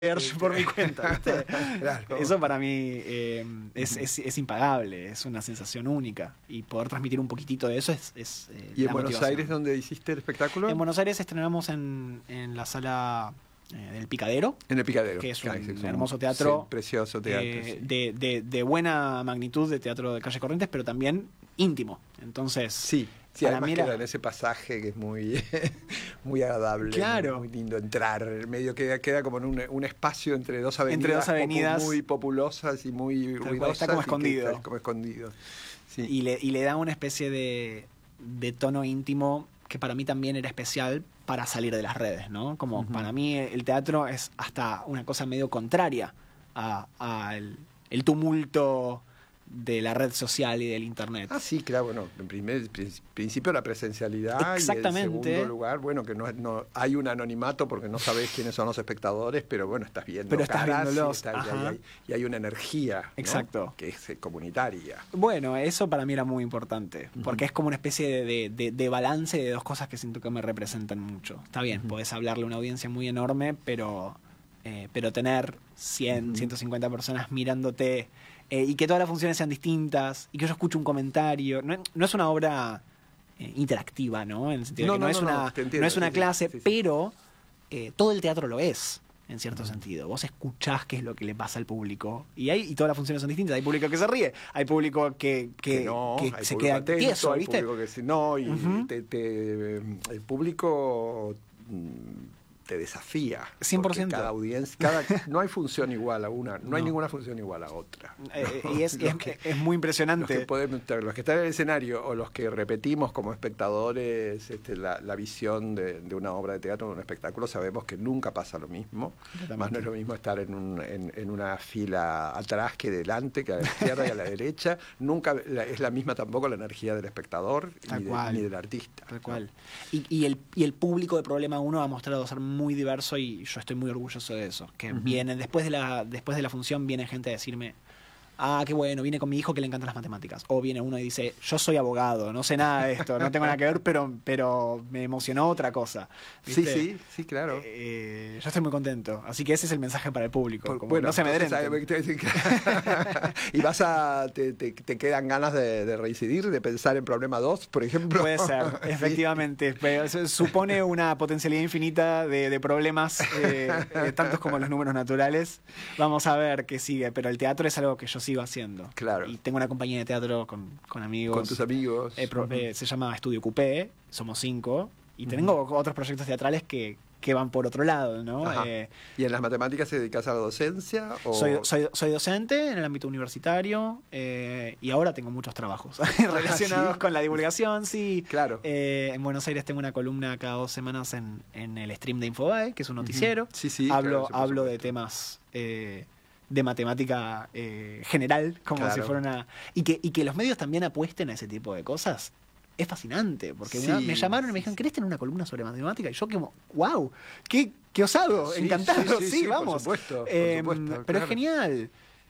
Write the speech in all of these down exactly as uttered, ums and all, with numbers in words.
por mi cuenta, ¿viste? Claro. Eso para mí eh, es, es, es impagable, es una sensación única. Y poder transmitir un poquitito de eso es, es eh, ¿Y en la Buenos motivación. Aires dónde hiciste el espectáculo? En Buenos Aires estrenamos en, en la sala eh, del Picadero. En el Picadero. Que es un, Claro, es hermoso teatro. Sí, precioso teatro. eh, Sí. de, de, de buena magnitud de teatro de calle Corrientes, pero también íntimo. Entonces, Sí, sí, para además mí queda era- en ese pasaje que es muy, muy agradable, Claro. muy, muy lindo entrar, medio queda, queda como en un, un espacio entre dos avenidas, Entre dos avenidas. poco- muy populosas y muy cual, ruidosas. está como y que escondido. está como escondido. Sí. y, le, y le da una especie de, de tono íntimo que para mí también era especial para salir de las redes, ¿no? Como Ujú. para mí el teatro es hasta una cosa medio contraria a, a el, el tumulto de la red social y del internet. Ah, sí, claro, bueno, en primer prin- principio la presencialidad Exactamente. y en segundo lugar, bueno, que no, no hay un anonimato porque no sabés quiénes son los espectadores, pero bueno, estás viendo Pero estás caras viéndolos, y, está- y ajá. hay, y hay una energía, ¿no? Exacto. Que es eh, comunitaria. Bueno, eso para mí era muy importante, porque Ujú. es como una especie de, de, de- de balance de dos cosas que siento que me representan mucho. Está bien, Ujú. podés hablarle a una audiencia muy enorme, pero, eh, pero tener cien, Ujú. ciento cincuenta personas mirándote eh, y que todas las funciones sean distintas y que yo escuche un comentario. No, no es una obra eh, interactiva, ¿no? En el sentido No, de que no, no, es no, una, no, te entiendo, no es una sí, sí, clase, sí, sí. pero eh, todo el teatro lo es. En cierto sentido, vos escuchás qué es lo que le pasa al público y hay y todas las funciones son distintas. Hay público que se ríe, hay público que, que, Que no, que hay se público queda atento, tieso, hay ¿viste? público que sí, no, y Ujú. te, te- el público mm, te desafía. cien por porque ciento. Cada audiencia, cada, no hay función igual a una, no, hay No. ninguna función igual a otra. Eh, ¿no? y es, Los es, que- es muy Los impresionante. que, podemos, los que están en el escenario o los que repetimos como espectadores este, la, la visión de, de una obra de teatro, de un espectáculo, sabemos que nunca pasa lo mismo. Completamente. Más no es lo mismo estar en, un, en, en una fila atrás que delante, que a la izquierda y a la derecha. Nunca la- es la misma tampoco la energía del espectador Tal ni, de- cual. ni del artista. Tal ¿no? cual. Y, y, el, y el público de Problema uno ha mostrado ser muy diverso y yo estoy muy orgulloso de eso. Que Ujú. vienen, después de, la, después de la función, viene gente a decirme, ah, qué bueno, vine con mi hijo que le encantan las matemáticas. O viene uno y dice, yo soy abogado, no sé nada de esto, no tengo nada que ver, pero, pero me emocionó otra cosa. Sí, ¿Viste? sí, sí, claro. Eh, yo estoy muy contento. Así que ese es el mensaje para el público. Por- como, bueno, no se me entonces, amedrenten. ¿sabes? Y vas a. Te, te, te quedan ganas de, de reincidir, de pensar en problema dos, por ejemplo. Puede ser, Sí. efectivamente. Pero eso supone una potencialidad infinita de, de problemas, eh, eh, tantos como los números naturales. Vamos a ver qué sigue. Pero el teatro es algo que yo sigo haciendo. Claro. Y tengo una compañía de teatro con, con amigos. Con tus amigos. Eh, pro- Ujú. eh, se llama Estudio Coupé. Somos cinco. Y tengo otros proyectos teatrales que, que van por otro lado, ¿no? Ajá. Eh, ¿Y en las matemáticas te dedicas a la docencia? O... soy, soy, soy docente en el ámbito universitario eh, y ahora tengo muchos trabajos relacionados ¿sí? con la divulgación, sí. Claro. Eh, en Buenos Aires tengo una columna cada dos semanas en, en el stream de Infobae, que es un noticiero. Sí, sí. hablo claro, sí, por hablo de supuesto. temas eh, de matemática eh, general, como Claro. si fuera una... Y que, y que los medios también apuesten a ese tipo de cosas. Es fascinante, porque Sí, una- me llamaron y me sí, dijeron, sí. ¿querés tener una columna sobre matemática? Y yo como, wow, qué, qué osado, Sí, encantado, sí, sí, sí, sí, por vamos. supuesto, por Eh, supuesto, pero claro. es genial.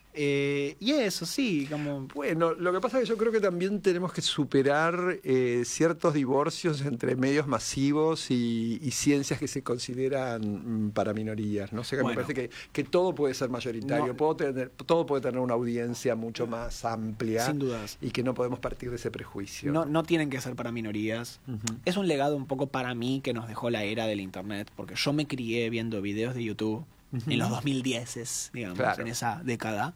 Eh, y eso, sí, como... Bueno, lo que pasa es que yo creo que también tenemos que superar eh, ciertos divorcios entre medios masivos y, y ciencias que se consideran mm, para minorías. No sé, que Bueno. me parece que, que todo puede ser mayoritario, No. puedo tener, todo puede tener una audiencia mucho más amplia. Sin dudas. Y que no podemos partir de ese prejuicio. No, no tienen que ser para minorías. Ujú. Es un legado un poco para mí que nos dejó la era del internet, porque yo me crié viendo videos de YouTube Ujú. en los dos mil diez, digamos, Claro. en esa década,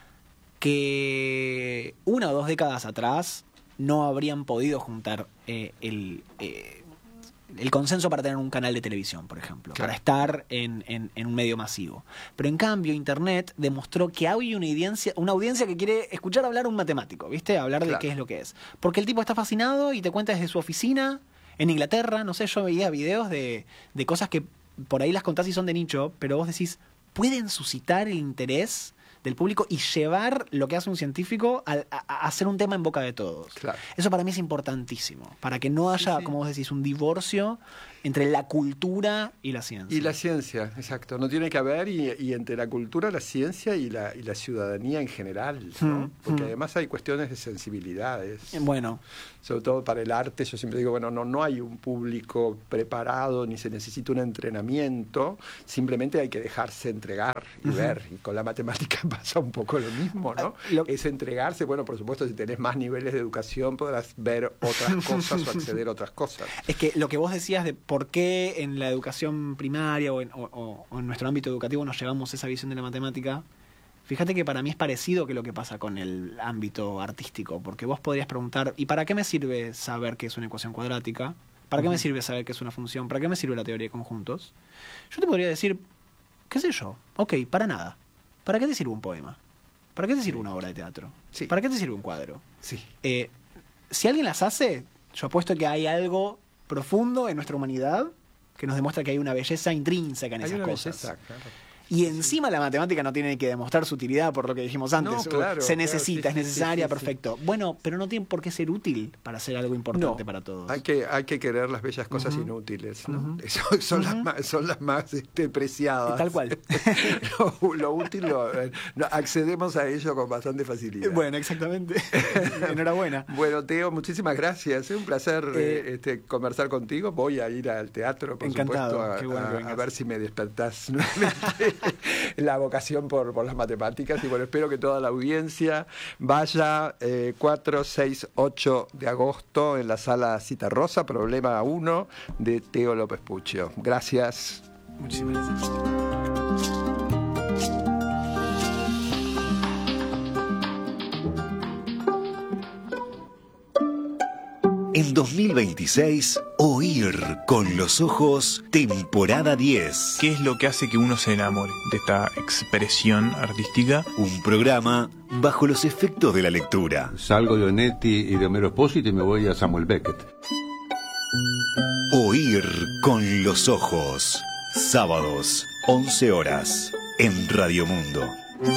que una o dos décadas atrás no habrían podido juntar eh, el, eh, el consenso para tener un canal de televisión, por ejemplo, Claro. para estar en, en, en un medio masivo. Pero en cambio, Internet demostró que hay una audiencia, una audiencia que quiere escuchar hablar a un matemático, ¿viste? Hablar de Claro. qué es lo que es. Porque el tipo está fascinado y te cuenta desde su oficina, en Inglaterra, no sé, yo veía videos de, de cosas que por ahí las contás y son de nicho, pero vos decís, pueden suscitar el interés del público y llevar lo que hace un científico a, a, a hacer un tema en boca de todos. Claro. Eso para mí es importantísimo, para que no haya, sí. como vos decís, un divorcio entre la cultura y la ciencia. Y la ciencia, exacto. No tiene que haber, y, y entre la cultura, la ciencia y la, y la ciudadanía en general, ¿no? Mm, Porque mm. además hay cuestiones de sensibilidades. Bueno, Sobre todo para el arte, yo siempre digo, bueno, no, no hay un público preparado, ni se necesita un entrenamiento, simplemente hay que dejarse entregar y uh-huh. ver. Y con la matemática pasa un poco lo mismo, ¿no? Lo... Es entregarse, bueno, por supuesto, si tenés más niveles de educación podrás ver otras cosas o acceder a otras cosas. Es que lo que vos decías de por qué en la educación primaria o en, o, o en nuestro ámbito educativo nos llevamos esa visión de la matemática, fíjate que para mí es parecido que lo que pasa con el ámbito artístico, porque vos podrías preguntar, ¿y para qué me sirve saber qué es una ecuación cuadrática? ¿Para qué me sirve saber qué es una función? ¿Para qué me sirve la teoría de conjuntos? Yo te podría decir, qué sé yo, ok, para nada. ¿Para qué te sirve un poema? ¿Para qué te sirve una obra de teatro? Sí. ¿Para qué te sirve un cuadro? Sí. Eh, si alguien las hace, yo apuesto que hay algo profundo en nuestra humanidad que nos demuestra que hay una belleza intrínseca en hay esas una cosas. Belleza, claro. Y encima la matemática no tiene que demostrar su utilidad por lo que dijimos antes. No, claro, se necesita, claro, sí, es necesaria, sí, sí, perfecto. Sí. Bueno, pero no tiene por qué ser útil para hacer algo importante no, para todos. Hay que, hay que querer las bellas cosas uh-huh. inútiles, ¿no? Uh-huh. Eso, son, uh-huh. las más, son las más este, preciadas. Tal cual. lo, lo útil, lo, no, accedemos a ello con bastante facilidad. Bueno, exactamente. Enhorabuena. Bueno, Teo, muchísimas gracias. Es un placer eh, este, conversar contigo. Voy a ir al teatro, por encantado. supuesto, a, Qué bueno a, a ver si me despertás nuevamente la vocación por, por las matemáticas. Y bueno, espero que toda la audiencia vaya eh, cuatro, seis, ocho de agosto en la sala Cita Rosa, Problema uno, de Teo López Puccio. Gracias. Muchísimas gracias. En dos mil veintiséis, Oír con los ojos, temporada diez. ¿Qué es lo que hace que uno se enamore de esta expresión artística? Un programa bajo los efectos de la lectura. Salgo de Onetti y de Homero Espósito y me voy a Samuel Beckett. Oír con los ojos. Sábados, once horas, en Radio Mundo.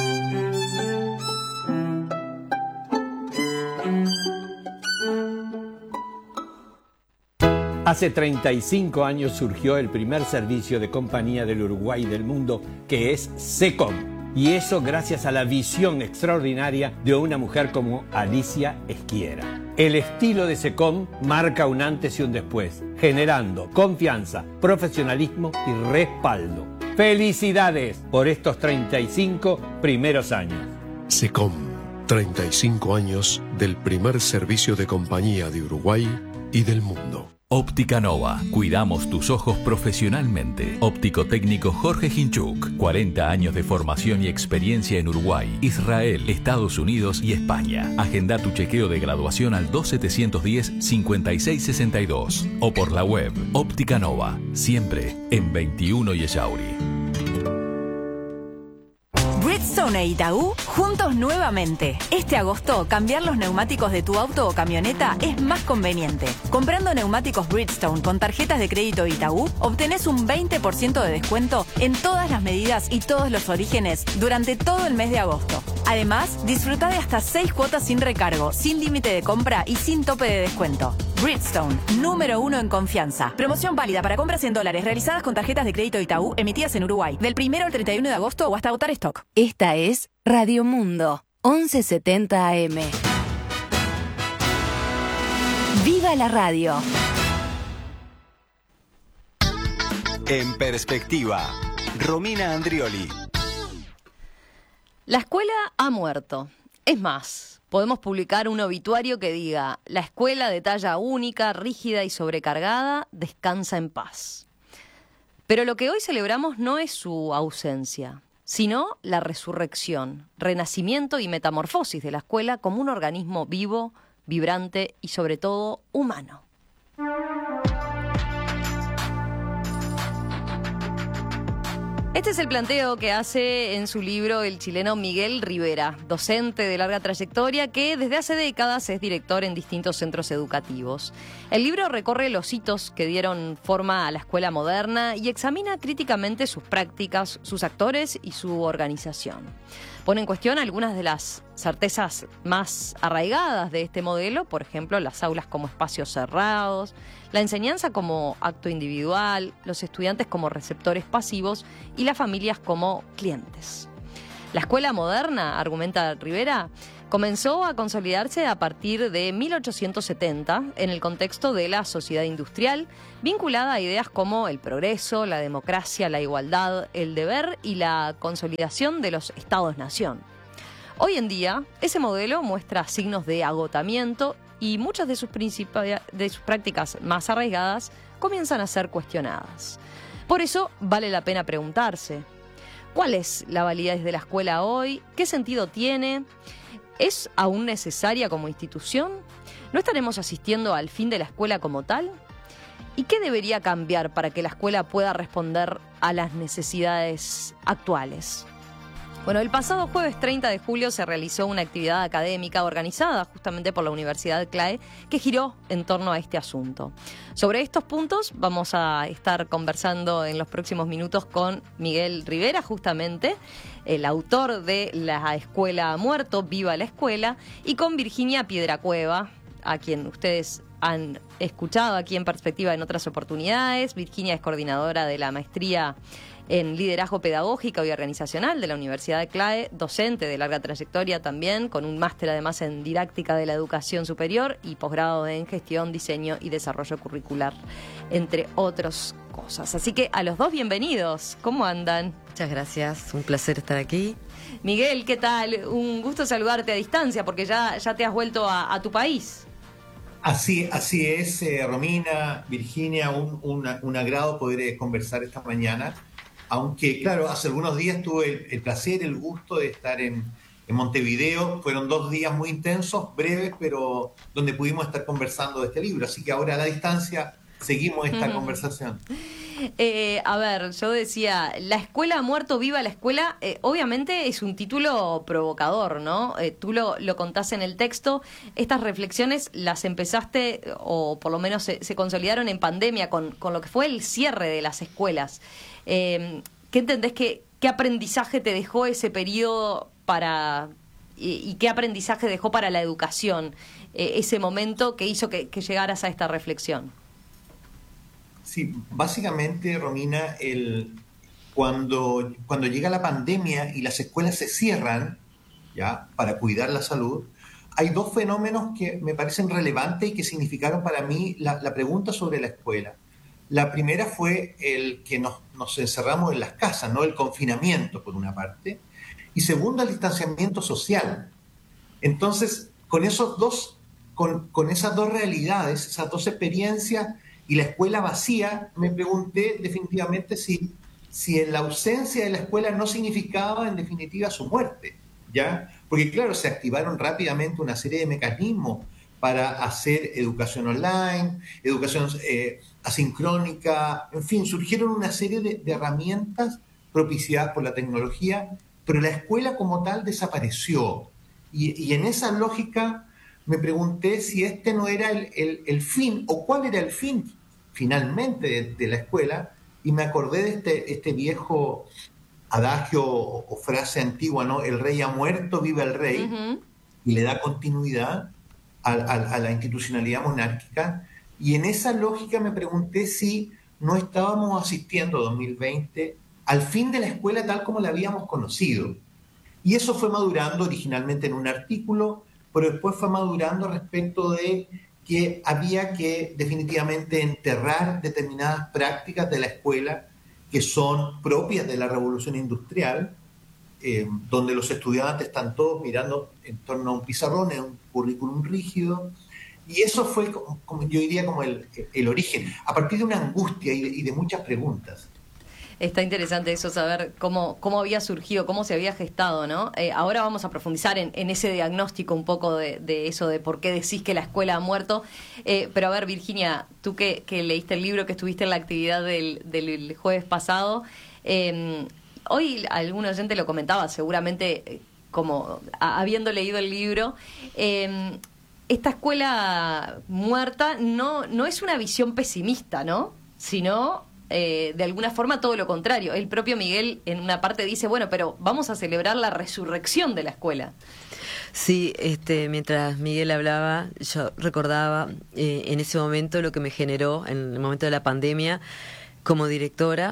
Hace treinta y cinco años surgió el primer servicio de compañía del Uruguay y del mundo, que es SECOM. Y eso gracias a la visión extraordinaria de una mujer como Alicia Esquiera. El estilo de SECOM marca un antes y un después, generando confianza, profesionalismo y respaldo. ¡Felicidades por estos treinta y cinco primeros años! SECOM, treinta y cinco años del primer servicio de compañía de Uruguay y del mundo. Óptica Nova. Cuidamos tus ojos profesionalmente. Óptico técnico Jorge Hinchuk. cuarenta años de formación y experiencia en Uruguay, Israel, Estados Unidos y España. Agenda tu chequeo de graduación al dos setecientos diez, cincuenta y seis sesenta y dos o por la web. Óptica Nova. Siempre en veintiuno y Echauri. Bridgestone e Itaú juntos nuevamente. Este agosto, cambiar los neumáticos de tu auto o camioneta es más conveniente. Comprando neumáticos Bridgestone con tarjetas de crédito Itaú, obtenés un veinte por ciento de descuento en todas las medidas y todos los orígenes durante todo el mes de agosto. Además, disfruta de hasta seis cuotas sin recargo, sin límite de compra y sin tope de descuento. Bridgestone, número uno en confianza. Promoción válida para compras en dólares realizadas con tarjetas de crédito Itaú emitidas en Uruguay, del primero al treinta y uno de agosto o hasta agotar stock. Esta es Radio Mundo, once setenta A M. ¡Viva la radio! En perspectiva, Romina Andrioli. La escuela ha muerto. Es más, podemos publicar un obituario que diga: la escuela de talla única, rígida y sobrecargada, descansa en paz. Pero lo que hoy celebramos no es su ausencia, sino la resurrección, renacimiento y metamorfosis de la escuela como un organismo vivo, vibrante y sobre todo humano. Este es el planteo que hace en su libro el chileno Miguel Rivera, docente de larga trayectoria que desde hace décadas es director en distintos centros educativos. El libro recorre los hitos que dieron forma a la escuela moderna y examina críticamente sus prácticas, sus actores y su organización. Pone en cuestión algunas de las certezas más arraigadas de este modelo, por ejemplo, las aulas como espacios cerrados, la enseñanza como acto individual, los estudiantes como receptores pasivos y las familias como clientes. La escuela moderna, argumenta Rivera, comenzó a consolidarse a partir de mil ochocientos setenta en el contexto de la sociedad industrial, vinculada a ideas como el progreso, la democracia, la igualdad, el deber y la consolidación de los estados-nación. Hoy en día, ese modelo muestra signos de agotamiento y muchas de sus, principi- de sus prácticas más arraigadas comienzan a ser cuestionadas. Por eso, vale la pena preguntarse: ¿cuál es la validez de la escuela hoy? ¿Qué sentido tiene? ¿Es aún necesaria como institución? ¿No estaremos asistiendo al fin de la escuela como tal? ¿Y qué debería cambiar para que la escuela pueda responder a las necesidades actuales? Bueno, el pasado jueves treinta de julio se realizó una actividad académica organizada justamente por la Universidad C L A E que giró en torno a este asunto. Sobre estos puntos vamos a estar conversando en los próximos minutos con Miguel Rivera, justamente el autor de La Escuela ha muerto, Viva la Escuela, y con Virginia Piedracueva, a quien ustedes han escuchado aquí en Perspectiva en otras oportunidades. Virginia es coordinadora de la maestría en Liderazgo Pedagógico y Organizacional de la Universidad de C L A E, docente de larga trayectoria también, con un máster además en Didáctica de la Educación Superior y posgrado en Gestión, Diseño y Desarrollo Curricular, entre otras cosas. Así que a los dos, bienvenidos. ¿Cómo andan? Muchas gracias, un placer estar aquí. Miguel, ¿qué tal? Un gusto saludarte a distancia porque ya, ya te has vuelto a, a tu país. Así, así es, eh, Romina, Virginia, un, un, un agrado poder eh, conversar esta mañana. Aunque, claro, hace algunos días tuve el, el placer, el gusto de estar en, en Montevideo. Fueron dos días muy intensos, breves, pero donde pudimos estar conversando de este libro. Así que ahora a la distancia seguimos esta mm. conversación. Eh, a ver, yo decía, La Escuela ha muerto, Viva la Escuela. Eh, obviamente es un título provocador, ¿no? Eh, tú lo, lo contás en el texto. Estas reflexiones las empezaste, o por lo menos se, se consolidaron en pandemia con, con lo que fue el cierre de las escuelas. Eh, ¿Qué entendés que qué aprendizaje te dejó ese periodo para y, y qué aprendizaje dejó para la educación eh, ese momento que hizo que, que llegaras a esta reflexión? Sí, básicamente, Romina, el, cuando, cuando llega la pandemia y las escuelas se cierran, ya, para cuidar la salud, hay dos fenómenos que me parecen relevantes y que significaron para mí la, la pregunta sobre la escuela. La primera fue el que nos, nos encerramos en las casas, ¿no? El confinamiento, por una parte. Y segundo, el distanciamiento social. Entonces, con esos dos, con, con esas dos realidades, esas dos experiencias y la escuela vacía, me pregunté definitivamente si, si en la ausencia de la escuela no significaba en definitiva su muerte, ¿ya? Porque claro, se activaron rápidamente una serie de mecanismos para hacer educación online, educación eh, asincrónica, en fin, surgieron una serie de, de herramientas propiciadas por la tecnología, pero la escuela como tal desapareció. Y, y en esa lógica me pregunté si este no era el, el, el fin, o cuál era el fin finalmente de, de la escuela, y me acordé de este, este viejo adagio o, o frase antigua, ¿no? El rey ha muerto, viva el rey, uh-huh. y le da continuidad a, a, a la institucionalidad monárquica. Y en esa lógica me pregunté si no estábamos asistiendo dos mil veinte al fin de la escuela tal como la habíamos conocido. Y eso fue madurando originalmente en un artículo, pero después fue madurando respecto de que había que definitivamente enterrar determinadas prácticas de la escuela que son propias de la revolución industrial, eh, donde los estudiantes están todos mirando en torno a un pizarrón, en un currículum rígido. Y eso fue, como, como yo diría, como el, el origen, a partir de una angustia y de, y de muchas preguntas. Está interesante eso, saber cómo, cómo había surgido, cómo se había gestado, ¿no? Eh, ahora vamos a profundizar en, en ese diagnóstico un poco de, de eso, de por qué decís que la escuela ha muerto. Eh, pero a ver, Virginia, tú que, que leíste el libro, que estuviste en la actividad del, del jueves pasado, eh, hoy algún oyente lo comentaba, seguramente como a, habiendo leído el libro, eh, esta escuela muerta no, no es una visión pesimista, ¿no? Sino eh, de alguna forma todo lo contrario. El propio Miguel en una parte dice, bueno, pero vamos a celebrar la resurrección de la escuela. Sí, este, mientras Miguel hablaba, yo recordaba eh, en ese momento lo que me generó, en el momento de la pandemia, como directora.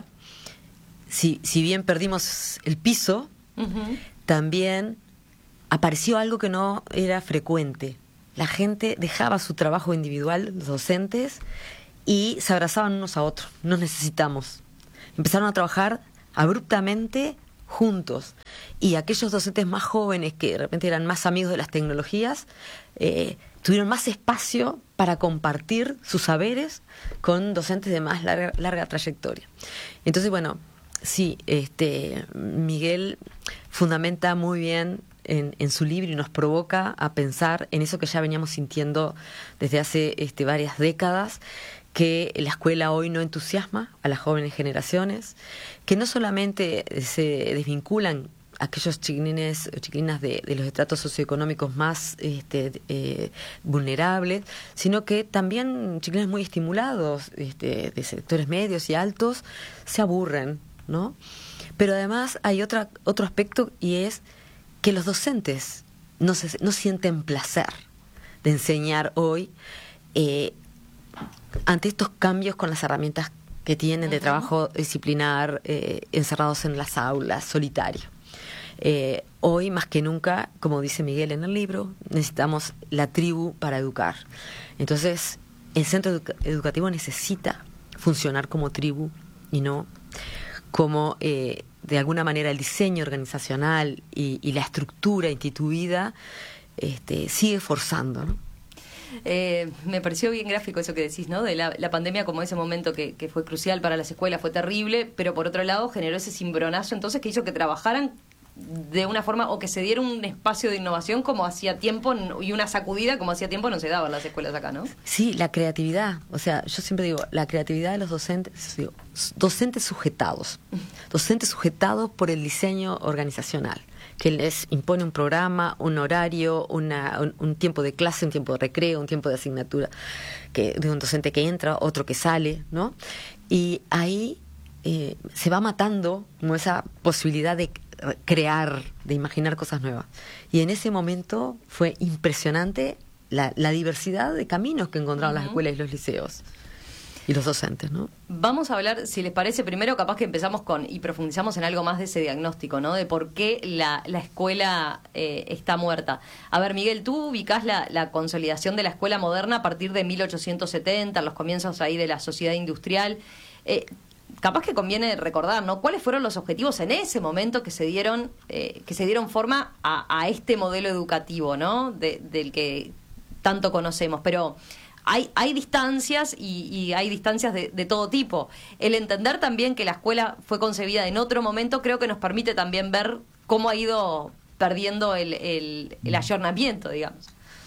Si, si bien perdimos el piso, uh-huh. también apareció algo que no era frecuente. La gente dejaba su trabajo individual, los docentes, y se abrazaban unos a otros. Nos necesitamos. Empezaron a trabajar abruptamente juntos. Y aquellos docentes más jóvenes que de repente eran más amigos de las tecnologías, eh, tuvieron más espacio para compartir sus saberes con docentes de más larga, larga trayectoria. Entonces, bueno, sí, este, Miguel fundamenta muy bien en, en su libro y nos provoca a pensar en eso que ya veníamos sintiendo desde hace este, varias décadas, que la escuela hoy no entusiasma a las jóvenes generaciones, que no solamente se desvinculan aquellos chiquilines o chiquilinas de, de los estratos socioeconómicos más este, eh, vulnerables, sino que también chiquilines muy estimulados, este, de sectores medios y altos, se aburren, ¿no? Pero además hay otra, otro aspecto, y es que los docentes no, se, no sienten placer de enseñar hoy eh, ante estos cambios con las herramientas que tienen de trabajo disciplinar, eh, encerrados en las aulas, solitario. Eh, hoy más que nunca, como dice Miguel en el libro, necesitamos la tribu para educar. Entonces, el centro educa- educativo necesita funcionar como tribu y no como, eh, de alguna manera, el diseño organizacional y, y la estructura instituida este, sigue forzando, ¿no? Eh, me pareció bien gráfico eso que decís, ¿no? De la, la pandemia como ese momento que, que fue crucial para las escuelas, fue terrible, pero por otro lado generó ese cimbronazo entonces que hizo que trabajaran de una forma, o que se diera un espacio de innovación como hacía tiempo, y una sacudida como hacía tiempo no se daba en las escuelas acá, ¿no? Sí, la creatividad. O sea, yo siempre digo, la creatividad de los docentes, digo, docentes sujetados, docentes sujetados por el diseño organizacional, que les impone un programa, un horario, una, un, un tiempo de clase, un tiempo de recreo, un tiempo de asignatura, que de un docente que entra, otro que sale, ¿no? Y ahí eh, se va matando como esa posibilidad de crear, de imaginar cosas nuevas. Y en ese momento fue impresionante la, la diversidad de caminos que encontraron uh-huh. las escuelas y los liceos y los docentes, ¿no? Vamos a hablar, si les parece, primero capaz que empezamos con y profundizamos en algo más de ese diagnóstico, ¿no? De por qué la, la escuela eh, está muerta. A ver, Miguel, tú ubicás la, la consolidación de la escuela moderna a partir de mil ochocientos setenta, los comienzos ahí de la sociedad industrial. Eh, Capaz que conviene recordar, ¿no? ¿Cuáles fueron los objetivos en ese momento que se dieron, eh, que se dieron forma a, a este modelo educativo, ¿no? De, del que tanto conocemos. Pero hay, hay distancias y, y hay distancias de, de todo tipo. El entender también que la escuela fue concebida en otro momento creo que nos permite también ver cómo ha ido perdiendo el, el, el ayornamiento, digamos.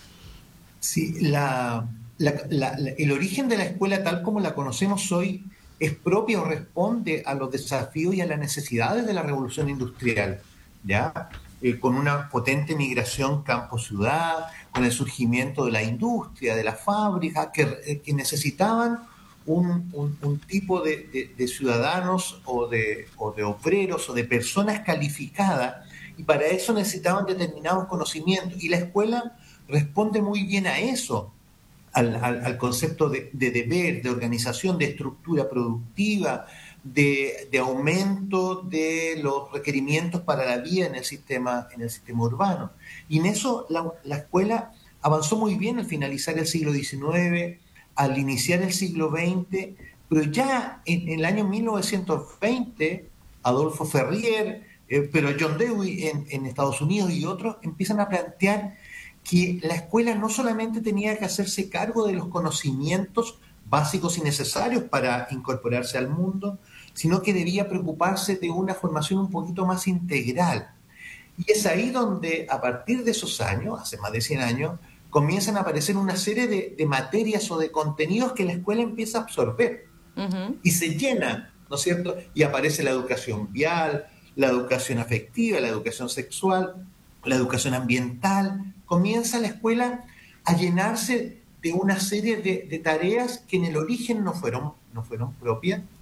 Sí, la, la, la, la, el origen de la escuela tal como la conocemos hoy es propia o responde a los desafíos y a las necesidades de la revolución industrial, ¿ya? Eh, con una potente migración campo-ciudad, con el surgimiento de la industria, de la fábrica, que, eh, que necesitaban un, un, un tipo de, de, de ciudadanos o de, o de obreros o de personas calificadas, y para eso necesitaban determinados conocimientos, y la escuela responde muy bien a eso. Al, al, al concepto de, de deber, de organización, de estructura productiva, de, de aumento de los requerimientos para la vida en el sistema, en el sistema urbano. Y en eso la, la escuela avanzó muy bien al finalizar el siglo diecinueve, al iniciar el siglo veinte, pero ya en, en el año mil novecientos veinte, Adolfo Ferrier, eh, pero John Dewey en, en Estados Unidos y otros empiezan a plantear que la escuela no solamente tenía que hacerse cargo de los conocimientos básicos y necesarios para incorporarse al mundo, sino que debía preocuparse de una formación un poquito más integral. Y es ahí donde, a partir de esos años, hace más de cien años, comienzan a aparecer una serie de, de materias o de contenidos que la escuela empieza a absorber. Uh-huh. Y se llena, ¿no es cierto? Y aparece la educación vial, la educación afectiva, la educación sexual, la educación ambiental. Comienza la escuela a llenarse de una serie de, de tareas que en el origen no fueron, no fueron propias,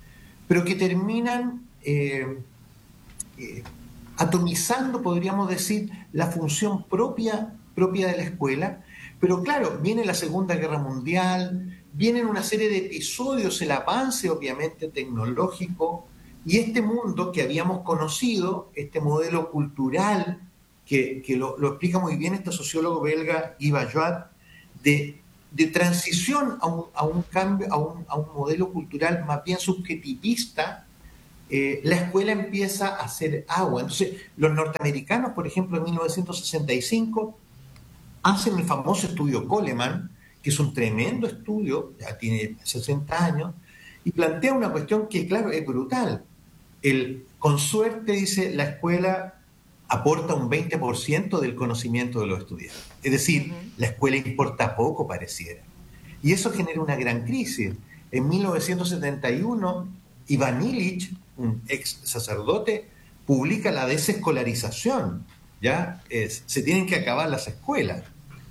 pero que terminan eh, eh, atomizando, podríamos decir, la función propia, propia de la escuela. Pero claro, viene la Segunda Guerra Mundial, vienen una serie de episodios, el avance obviamente tecnológico, y este mundo que habíamos conocido, este modelo cultural, que, que lo, lo explica muy bien este sociólogo belga Yves Bajot, de, de transición a un, a un cambio, a un, a un modelo cultural más bien subjetivista, eh, la escuela empieza a hacer agua. Entonces, los norteamericanos, por ejemplo, en mil novecientos sesenta y cinco, hacen el famoso estudio Coleman, que es un tremendo estudio, ya tiene sesenta años, y plantea una cuestión que, claro, es brutal. El, con suerte, dice, la escuela aporta un veinte por ciento del conocimiento de los estudiantes. Es decir, uh-huh. la escuela importa poco, pareciera. Y eso genera una gran crisis. En mil novecientos setenta y uno, Ivan Illich, un ex sacerdote, publica la desescolarización. ¿Ya? Es, se tienen que acabar las escuelas.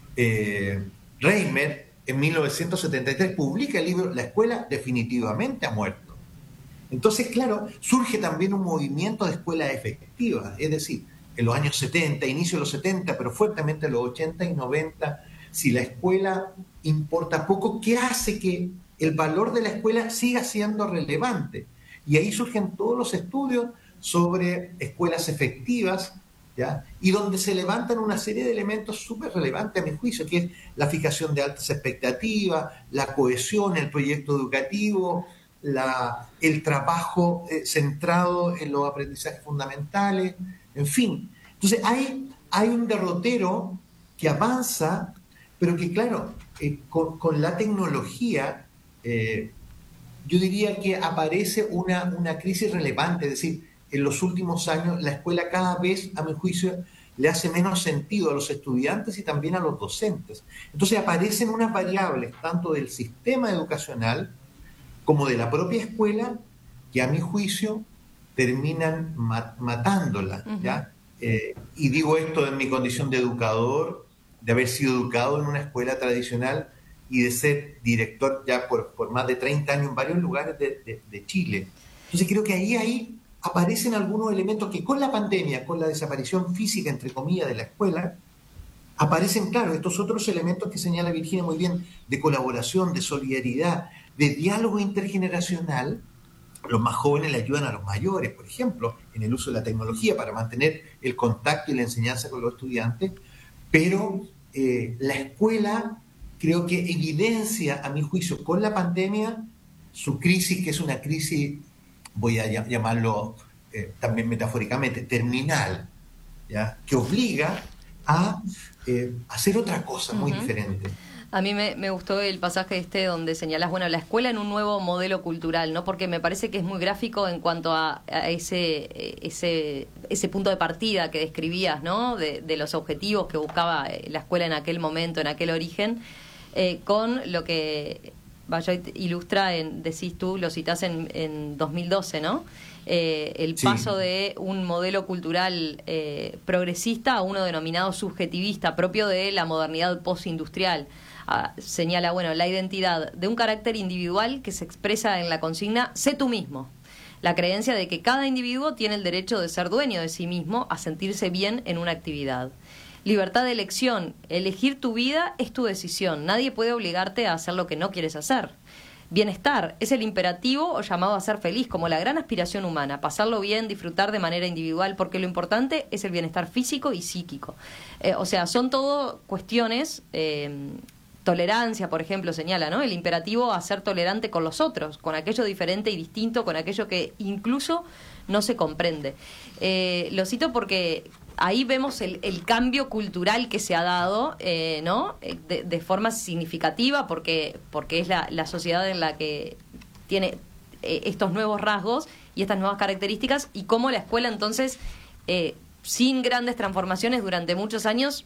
Eh, Reimer, en mil novecientos setenta y tres, publica el libro La escuela definitivamente ha muerto. Entonces, claro, surge también un movimiento de escuela efectiva, es decir, en los años setenta, inicio de los setenta, pero fuertemente en los ochenta y noventa, si la escuela importa poco, ¿qué hace que el valor de la escuela siga siendo relevante? Y ahí surgen todos los estudios sobre escuelas efectivas, ¿ya? Y donde se levantan una serie de elementos súper relevantes a mi juicio, que es la fijación de altas expectativas, la cohesión, el proyecto educativo, la, el trabajo eh, centrado en los aprendizajes fundamentales, en fin. Entonces hay, hay un derrotero que avanza, pero que claro, eh, con, con la tecnología, eh, yo diría que aparece una, una crisis relevante, es decir, en los últimos años la escuela cada vez, a mi juicio, le hace menos sentido a los estudiantes y también a los docentes. Entonces aparecen unas variables, tanto del sistema educacional como de la propia escuela, que a mi juicio terminan mat- matándola. Uh-huh. ¿Ya? Eh, y digo esto en mi condición de educador, de haber sido educado en una escuela tradicional y de ser director ya por, por más de treinta años en varios lugares de, de, de Chile. Entonces creo que ahí, ahí aparecen algunos elementos que con la pandemia, con la desaparición física, entre comillas, de la escuela, aparecen, claro, estos otros elementos que señala Virginia muy bien, de colaboración, de solidaridad, de diálogo intergeneracional. Los más jóvenes le ayudan a los mayores, por ejemplo, en el uso de la tecnología para mantener el contacto y la enseñanza con los estudiantes, pero eh, la escuela creo que evidencia, a mi juicio, con la pandemia, su crisis, que es una crisis, voy a llamarlo eh, también metafóricamente, terminal, ¿ya? Que obliga a eh, hacer otra cosa muy uh-huh. diferente. A mí me, me gustó el pasaje este donde señalás, bueno, la escuela en un nuevo modelo cultural, ¿no? Porque me parece que es muy gráfico en cuanto a, a ese, ese ese punto de partida que describías, ¿no? De, de los objetivos que buscaba la escuela en aquel momento, en aquel origen, eh, con lo que Bajot ilustra, en, decís tú, lo citás en, en dos mil doce, ¿no? Eh, el sí. paso de un modelo cultural eh, progresista a uno denominado subjetivista, propio de la modernidad postindustrial. Ah, señala, bueno, la identidad de un carácter individual que se expresa en la consigna sé tú mismo. La creencia de que cada individuo tiene el derecho de ser dueño de sí mismo, a sentirse bien en una actividad. Libertad de elección. Elegir tu vida es tu decisión. Nadie puede obligarte a hacer lo que no quieres hacer. Bienestar es el imperativo o llamado a ser feliz, como la gran aspiración humana, pasarlo bien, disfrutar de manera individual, porque lo importante es el bienestar físico y psíquico. Eh, o sea, son todo cuestiones... Eh, Tolerancia, por ejemplo, señala, ¿no? El imperativo a ser tolerante con los otros, con aquello diferente y distinto, con aquello que incluso no se comprende. Eh, lo cito porque ahí vemos el, el cambio cultural que se ha dado, eh, ¿no? De, de forma significativa, porque, porque es la, la sociedad en la que tiene eh, estos nuevos rasgos y estas nuevas características, y cómo la escuela, entonces, eh, sin grandes transformaciones durante muchos años,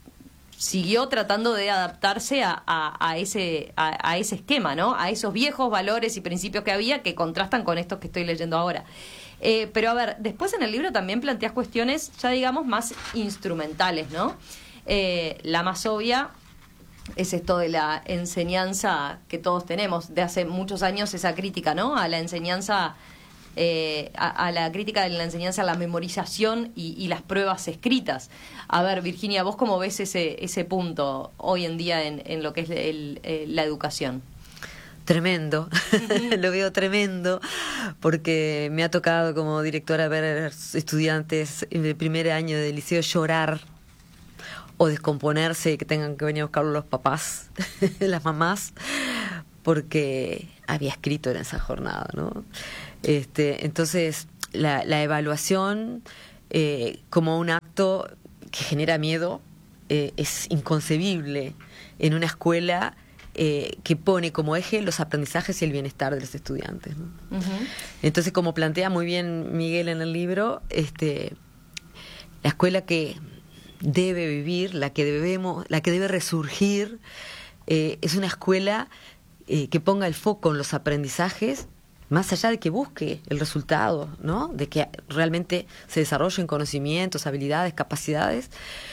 siguió tratando de adaptarse a, a, a ese a, a ese esquema, ¿no? A esos viejos valores y principios que había, que contrastan con estos que estoy leyendo ahora. Eh, pero a ver, después en el libro también planteas cuestiones, ya digamos, más instrumentales, ¿no? Eh, la más obvia es esto de la enseñanza que todos tenemos, de hace muchos años, esa crítica, ¿no? A la enseñanza eh, a, a la crítica de la enseñanza, a la memorización y, y las pruebas escritas. A ver, Virginia, ¿vos cómo ves ese, ese punto hoy en día en, en lo que es el, el, la educación? Tremendo, lo veo tremendo, porque me ha tocado como directora ver estudiantes en el primer año del liceo llorar o descomponerse y que tengan que venir a buscarlo los papás, las mamás, porque había escrito en esa jornada, ¿no? Este, entonces, la, la evaluación eh, como un acto que genera miedo eh, es inconcebible en una escuela Eh, que pone como eje los aprendizajes y el bienestar de los estudiantes, ¿no? Uh-huh. Entonces, como plantea muy bien Miguel en el libro, este, la escuela que debe vivir, la que debemos, la que debe resurgir, eh, es una escuela eh, que ponga el foco en los aprendizajes, más allá de que busque el resultado, ¿no? De que realmente se desarrollen conocimientos, habilidades, capacidades,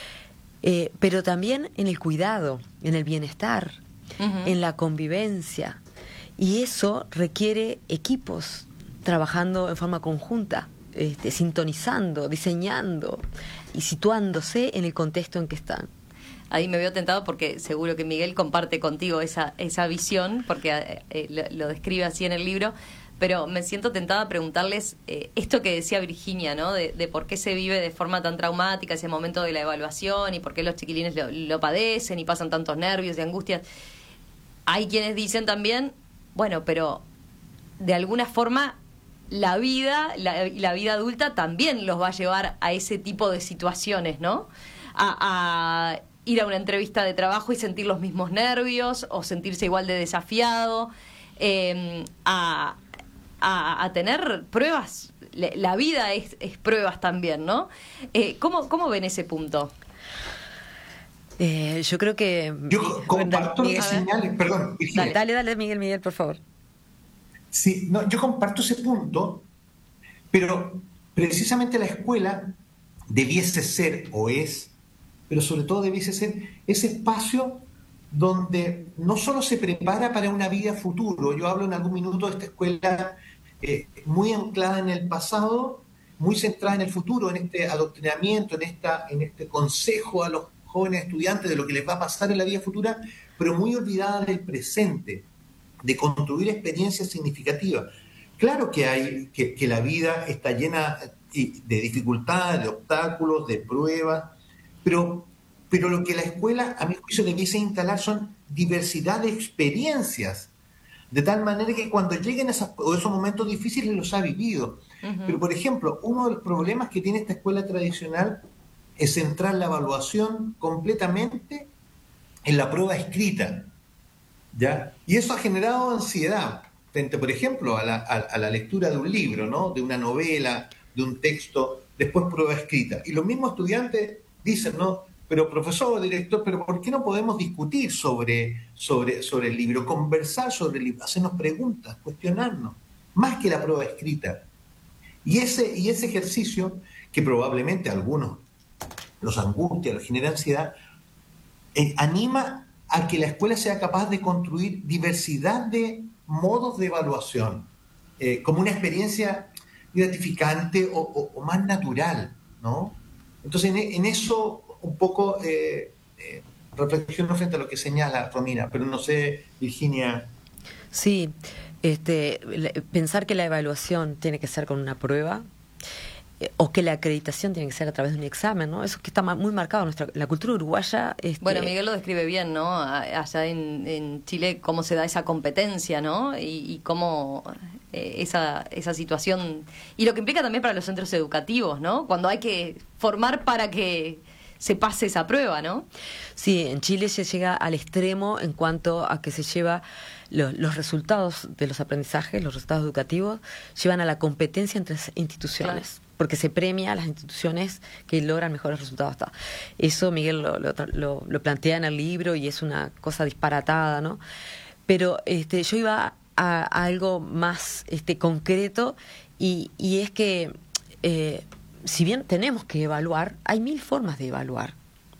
eh, pero también en el cuidado, en el bienestar, uh-huh, en la convivencia, y eso requiere equipos trabajando en forma conjunta, este, sintonizando, diseñando y situándose en el contexto en que están. Ahí me veo tentado porque seguro que Miguel comparte contigo esa esa visión, porque eh, lo, lo describe así en el libro, pero me siento tentada a preguntarles eh, esto que decía Virginia, ¿no? De, de por qué se vive de forma tan traumática ese momento de la evaluación y por qué los chiquilines lo, lo padecen y pasan tantos nervios y angustias. Hay quienes dicen también, bueno, pero de alguna forma la vida, la, la vida adulta también los va a llevar a ese tipo de situaciones, ¿no? A, a ir a una entrevista de trabajo y sentir los mismos nervios o sentirse igual de desafiado, eh, a, a, a tener pruebas. La vida es, es pruebas también, ¿no? Eh, ¿cómo, ¿Cómo ven ese punto? Eh, yo creo que... Yo comparto Miguel, señales, perdón, Virginia. Dale, dale, Miguel, Miguel, por favor. Sí, no, yo comparto ese punto, pero precisamente la escuela debiese ser, o es, pero sobre todo debiese ser ese espacio donde no solo se prepara para una vida futuro. Yo hablo en algún minuto de esta escuela eh, muy anclada en el pasado, muy centrada en el futuro, en este adoctrinamiento, en, esta, en este consejo a los jóvenes estudiantes de lo que les va a pasar en la vida futura, pero muy olvidada del presente, de construir experiencias significativas. Claro que hay que, que la vida está llena de dificultades, de obstáculos, de pruebas, pero, pero lo que la escuela, a mi juicio, debiese instalar son diversidad de experiencias, de tal manera que cuando lleguen esas, o esos momentos difíciles los ha vivido. Uh-huh. Pero, por ejemplo, uno de los problemas que tiene esta escuela tradicional es centrar la evaluación completamente en la prueba escrita, ¿ya? Y eso ha generado ansiedad frente, por ejemplo, a la, a, a la lectura de un libro, ¿no? De una novela, de un texto, después prueba escrita. Y los mismos estudiantes dicen, ¿no? Pero profesor o director, ¿pero por qué no podemos discutir sobre, sobre, sobre el libro, conversar sobre el libro, hacernos preguntas, cuestionarnos, más que la prueba escrita? Y ese, y ese ejercicio, que probablemente algunos los angustia, los genera ansiedad, eh, anima a que la escuela sea capaz de construir diversidad de modos de evaluación, eh, como una experiencia gratificante o, o, o más natural, ¿no? Entonces, en, en eso un poco eh, eh, reflexiono frente a lo que señala Romina, pero no sé, Virginia. Sí, este, pensar que la evaluación tiene que ser con una prueba, o que la acreditación tiene que ser a través de un examen, ¿no? Eso que está muy marcado en nuestra la cultura uruguaya. Este... Bueno, Miguel lo describe bien, ¿no? Allá en, en Chile, cómo se da esa competencia, ¿no? Y, y cómo eh, esa, esa situación... Y lo que implica también para los centros educativos, ¿no? Cuando hay que formar para que se pase esa prueba, ¿no? Sí, en Chile se llega al extremo en cuanto a que se lleva... Los, los resultados de los aprendizajes, los resultados educativos, llevan a la competencia entre instituciones. Claro. Porque se premia a las instituciones que logran mejores resultados. Eso Miguel lo, lo, lo, lo plantea en el libro y es una cosa disparatada, ¿no? Pero este, yo iba a, a algo más este, concreto y, y es que eh, si bien tenemos que evaluar, hay mil formas de evaluar.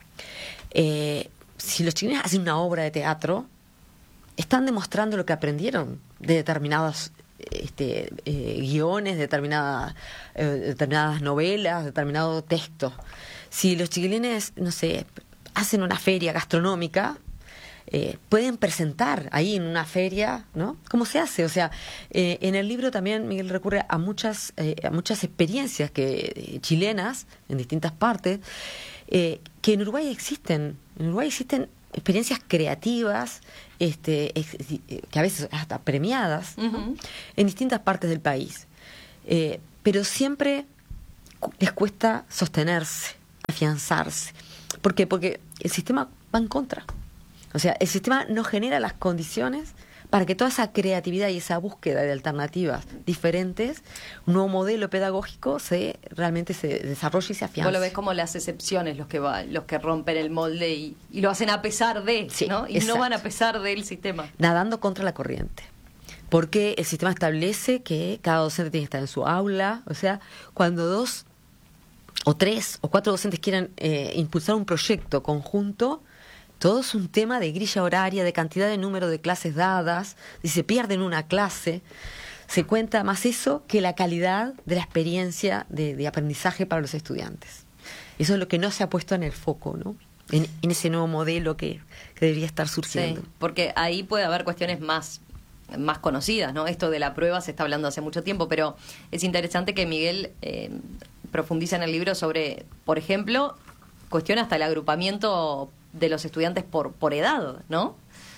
Eh, si los chilenos hacen una obra de teatro, están demostrando lo que aprendieron de determinados este, eh, guiones, determinadas, eh, determinadas novelas, determinado texto. Si los chiquilines, no sé, hacen una feria gastronómica, eh, pueden presentar ahí en una feria, ¿no? ¿Cómo se hace? O sea, eh, en el libro también Miguel recurre a muchas, eh, a muchas experiencias que eh, chilenas en distintas partes, eh, que en Uruguay existen. En Uruguay existen experiencias creativas, este, ex, que a veces hasta premiadas, ¿no? Uh-huh. En distintas partes del país. Eh, pero siempre les cuesta sostenerse, afianzarse. ¿Por qué? Porque el sistema va en contra. O sea, el sistema no genera las condiciones para que toda esa creatividad y esa búsqueda de alternativas diferentes, un nuevo modelo pedagógico, se realmente se desarrolle y se afiance. Vos lo ves como las excepciones, los que va, los que rompen el molde y, y lo hacen a pesar de, sí, ¿no? Y exacto. No van a pesar del sistema. Nadando contra la corriente. Porque el sistema establece que cada docente tiene que estar en su aula. O sea, cuando dos o tres o cuatro docentes quieran eh, impulsar un proyecto conjunto, todo es un tema de grilla horaria, de cantidad de número de clases dadas. Si se pierden una clase, se cuenta más eso que la calidad de la experiencia de, de aprendizaje para los estudiantes. Eso es lo que no se ha puesto en el foco, ¿no? En, en ese nuevo modelo que, que debería estar surgiendo. Sí, porque ahí puede haber cuestiones más, más conocidas, ¿no? Esto de la prueba se está hablando hace mucho tiempo, pero es interesante que Miguel eh, profundiza en el libro sobre, por ejemplo, cuestiona hasta el agrupamiento de los estudiantes por, por edad, ¿no?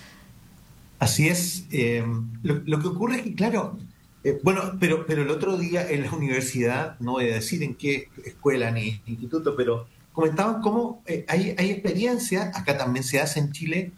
Así es. Eh, lo, lo que ocurre es que, claro, eh, bueno, pero, pero el otro día en la universidad, no voy a decir en qué escuela ni instituto, pero comentaban cómo eh, hay, hay experiencias, acá también se hace en Chile,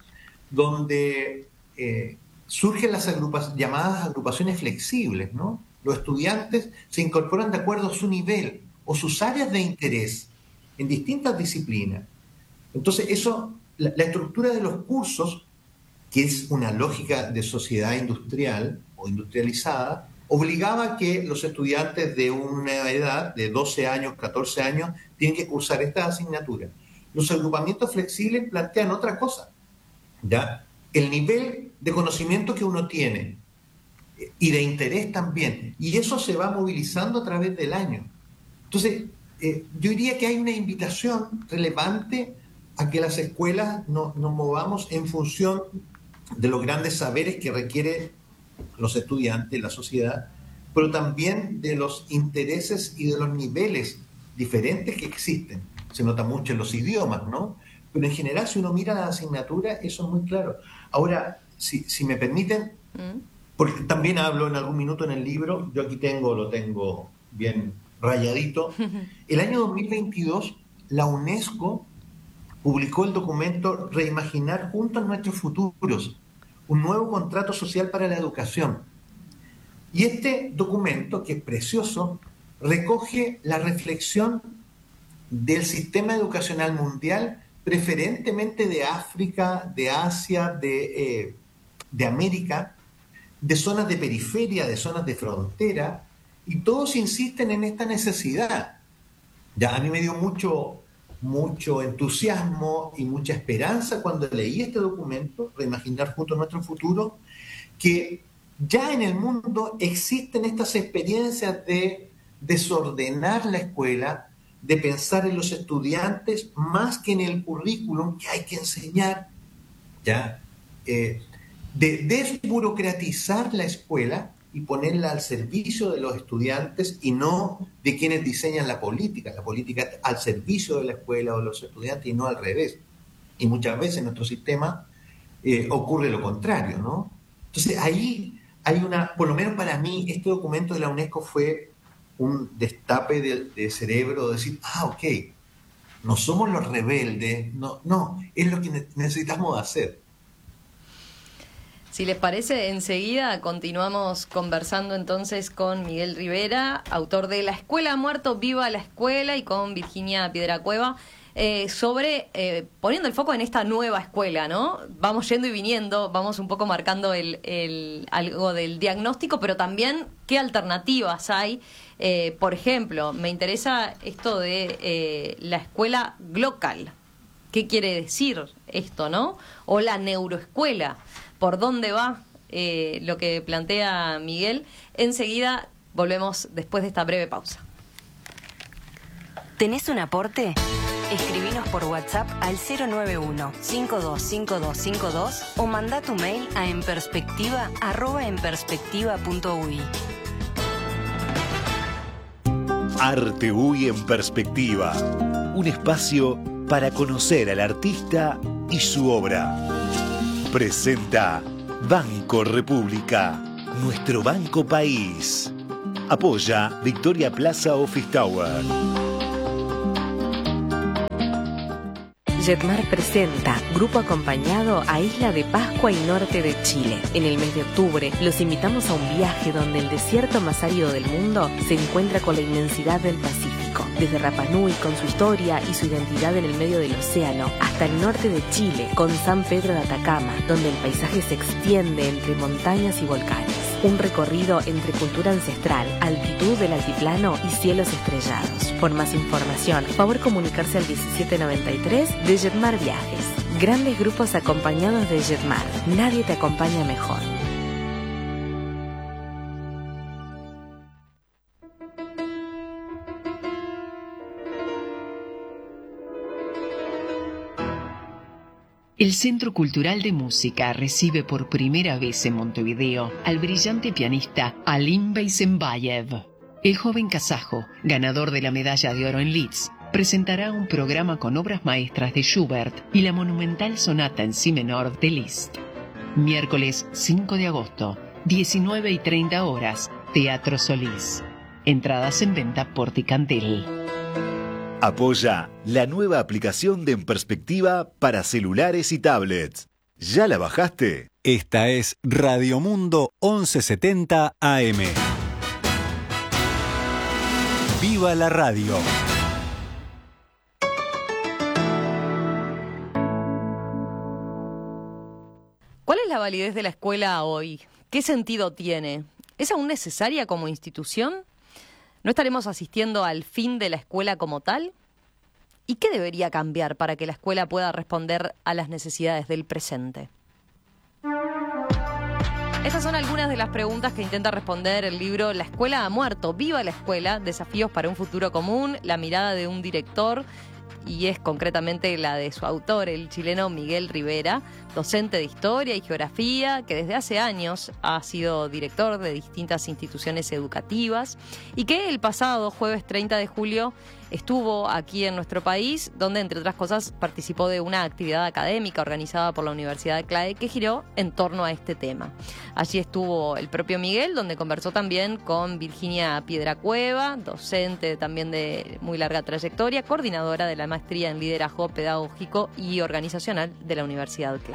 donde eh, surgen las agrupas, llamadas agrupaciones flexibles, ¿no? Los estudiantes se incorporan de acuerdo a su nivel o sus áreas de interés en distintas disciplinas. Entonces, eso, la, la estructura de los cursos, que es una lógica de sociedad industrial o industrializada, obligaba a que los estudiantes de una edad de doce años, catorce años, tienen que cursar estas asignaturas. Los agrupamientos flexibles plantean otra cosa, ¿ya? El nivel de conocimiento que uno tiene y de interés también, y eso se va movilizando a través del año. Entonces, eh, yo diría que hay una invitación relevante a que las escuelas no, nos movamos en función de los grandes saberes que requieren los estudiantes, la sociedad, pero también de los intereses y de los niveles diferentes que existen. Se nota mucho en los idiomas, ¿no? Pero en general, si uno mira la asignatura, eso es muy claro. Ahora, si, si me permiten, mm. porque también hablo en algún minuto en el libro, yo aquí tengo, lo tengo bien rayadito. El año dos mil veintidós, la UNESCO publicó el documento Reimaginar juntos nuestros futuros, un nuevo contrato social para la educación. Y este documento, que es precioso, recoge la reflexión del sistema educacional mundial, preferentemente de África, de Asia, de, eh, de América, de zonas de periferia, de zonas de frontera, y todos insisten en esta necesidad. Ya a mí me dio mucho... mucho entusiasmo y mucha esperanza cuando leí este documento, Reimaginar juntos nuestro futuro, que ya en el mundo existen estas experiencias de desordenar la escuela, de pensar en los estudiantes más que en el currículum que hay que enseñar, ¿ya? Eh, de desburocratizar la escuela y ponerla al servicio de los estudiantes y no de quienes diseñan la política, la política al servicio de la escuela o de los estudiantes y no al revés. Y muchas veces en nuestro sistema eh, ocurre lo contrario, ¿no? Entonces ahí hay una, por lo menos para mí, este documento de la UNESCO fue un destape de, de cerebro, de decir, ah, ok, no somos los rebeldes, no, no, es lo que necesitamos hacer. Si les parece, enseguida continuamos conversando entonces con Miguel Rivera, autor de La Escuela ha muerto, viva la escuela, y con Virginia Piedracueva, eh, sobre, eh, poniendo el foco en esta nueva escuela, ¿no? Vamos yendo y viniendo, vamos un poco marcando el, el algo del diagnóstico, pero también qué alternativas hay. Eh, por ejemplo, me interesa esto de eh, la escuela glocal. ¿Qué quiere decir esto, no? O la neuroescuela. ¿Por dónde va eh, lo que plantea Miguel. Enseguida volvemos después de esta breve pausa. ¿Tenés un aporte? Escribinos por WhatsApp al cero nueve uno, cinco dos cinco dos cinco dos o manda tu mail a enperspectiva arroba enperspectiva punto uy. Arte U Y en Perspectiva, un espacio para conocer al artista y su obra. Presenta Banco República, nuestro banco país. Apoya Victoria Plaza Office Tower. Jetmar presenta Grupo Acompañado a Isla de Pascua y Norte de Chile. En el mes de octubre los invitamos a un viaje donde el desierto más árido del mundo se encuentra con la inmensidad del Pacífico. Desde Rapa Nui con su historia y su identidad en el medio del océano, hasta el norte de Chile con San Pedro de Atacama, donde el paisaje se extiende entre montañas y volcanes. Un recorrido entre cultura ancestral, altitud del altiplano y cielos estrellados. Por más información, favor comunicarse al diecisiete noventa y tres de Jetmar Viajes. Grandes grupos acompañados de Jetmar. Nadie te acompaña mejor. El Centro Cultural de Música recibe por primera vez en Montevideo al brillante pianista Alim Beysenbayev. El joven kazajo, ganador de la medalla de oro en Leeds, presentará un programa con obras maestras de Schubert y la monumental sonata en si menor de Liszt. Miércoles cinco de agosto, diecinueve y treinta horas, Teatro Solís. Entradas en venta por Ticantel. Apoya la nueva aplicación de En Perspectiva para celulares y tablets. ¿Ya la bajaste? Esta es Radio Mundo once setenta A M. ¡Viva la radio! ¿Cuál es la validez de la escuela hoy? ¿Qué sentido tiene? ¿Es aún necesaria como institución? ¿No estaremos asistiendo al fin de la escuela como tal? ¿Y qué debería cambiar para que la escuela pueda responder a las necesidades del presente? Estas son algunas de las preguntas que intenta responder el libro La escuela ha muerto, viva la escuela, desafíos para un futuro común, la mirada de un director, y es concretamente la de su autor, el chileno Miguel Rivera, docente de Historia y Geografía, que desde hace años ha sido director de distintas instituciones educativas y que el pasado jueves treinta de julio estuvo aquí en nuestro país, donde entre otras cosas participó de una actividad académica organizada por la Universidad de Clay que giró en torno a este tema. Allí estuvo el propio Miguel, donde conversó también con Virginia Piedracueva, docente también de muy larga trayectoria, coordinadora de la maestría en liderazgo pedagógico y organizacional de la Universidad de Clay.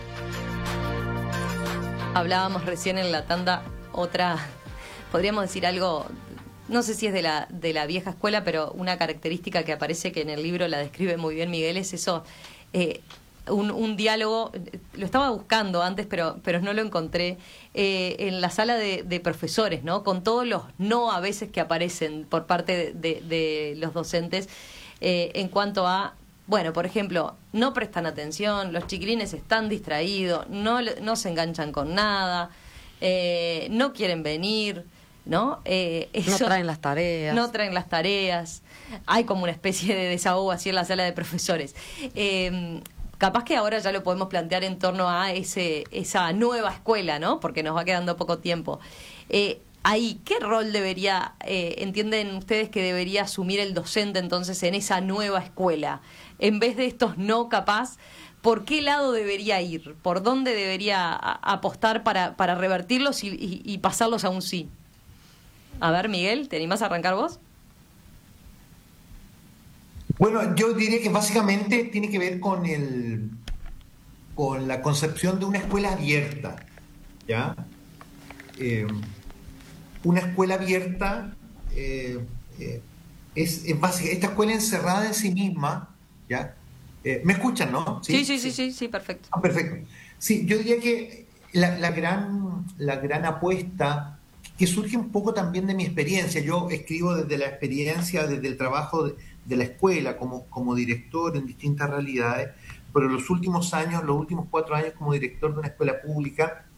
Hablábamos recién en la tanda otra, podríamos decir algo, no sé si es de la, de la vieja escuela, pero una característica que aparece, que en el libro la describe muy bien Miguel, es eso, eh, un, un diálogo, lo estaba buscando antes, pero, pero no lo encontré, eh, en la sala de, de profesores, ¿no? Con todos los no a veces que aparecen por parte de, de, de los docentes, eh, en cuanto a, bueno, por ejemplo, no prestan atención, los chiquilines están distraídos, no, no se enganchan con nada, eh, no quieren venir, ¿no? Eh, eso, no traen las tareas. No traen las tareas. Hay como una especie de desahogo así en la sala de profesores. Eh, capaz que ahora ya lo podemos plantear en torno a ese esa nueva escuela, ¿no? Porque nos va quedando poco tiempo. Eh, ahí, ¿qué rol debería, eh, entienden ustedes que debería asumir el docente entonces en esa nueva escuela? En vez de estos no capaz, ¿por qué lado debería ir? ¿Por dónde debería a, apostar para, para revertirlos y, y, y pasarlos a un sí? A ver, Miguel, ¿te animás a arrancar vos? Bueno, yo diría que básicamente tiene que ver con el con la concepción de una escuela abierta, ¿ya? Eh, una escuela abierta eh, eh, es, es básica. Esta escuela encerrada en sí misma, ¿ya? Eh, ¿Me escuchan, no? Sí, sí, sí, sí, sí, sí, perfecto. Ah, perfecto. Sí, yo diría que la, la gran la gran apuesta que surge un poco también de mi experiencia. Yo escribo desde la experiencia, desde el trabajo de, de la escuela como, como director en distintas realidades, pero los últimos años, los últimos cuatro años como director de una escuela pública,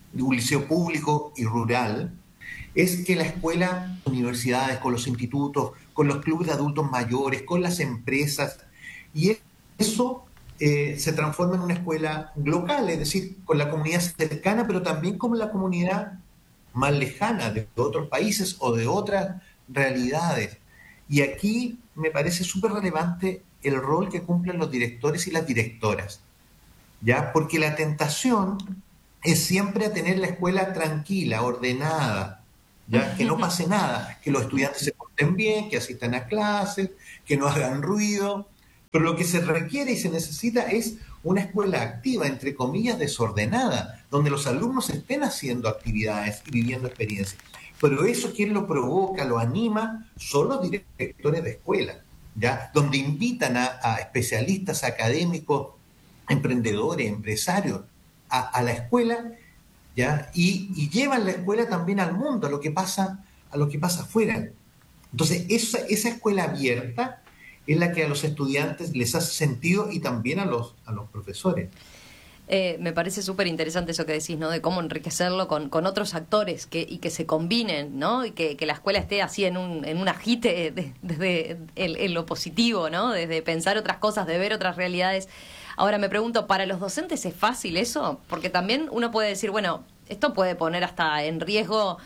de un liceo público y rural, es que la escuela, universidades, con los institutos, con los clubes de adultos mayores, con las empresas, y eso eh, se transforma en una escuela local, es decir, con la comunidad cercana, pero también con la comunidad más lejana de otros países o de otras realidades. Y aquí me parece súper relevante el rol que cumplen los directores y las directoras, ¿ya? Porque la tentación es siempre a tener la escuela tranquila, ordenada, ¿ya? Que no pase nada, que los estudiantes se porten bien, que asistan a clases, que no hagan ruido, pero lo que se requiere y se necesita es una escuela activa, entre comillas, desordenada, donde los alumnos estén haciendo actividades y viviendo experiencias. Pero eso, ¿quién lo provoca, lo anima? Son los directores de escuela, ¿ya? Donde invitan a, a especialistas, académicos, emprendedores, empresarios, a, a la escuela, ¿ya? Y, y llevan la escuela también al mundo, a lo que pasa, a lo que pasa afuera. Entonces, esa, esa escuela abierta es la que a los estudiantes les hace sentido y también a los, a los profesores. Eh, me parece súper interesante eso que decís, ¿no? De cómo enriquecerlo con, con otros actores que, y que se combinen, ¿no? Y que, que la escuela esté así en un, en un agite de, desde el, en lo positivo, ¿no? Desde pensar otras cosas, de ver otras realidades. Ahora me pregunto, ¿para los docentes es fácil eso? Porque también uno puede decir, bueno, esto puede poner hasta en riesgo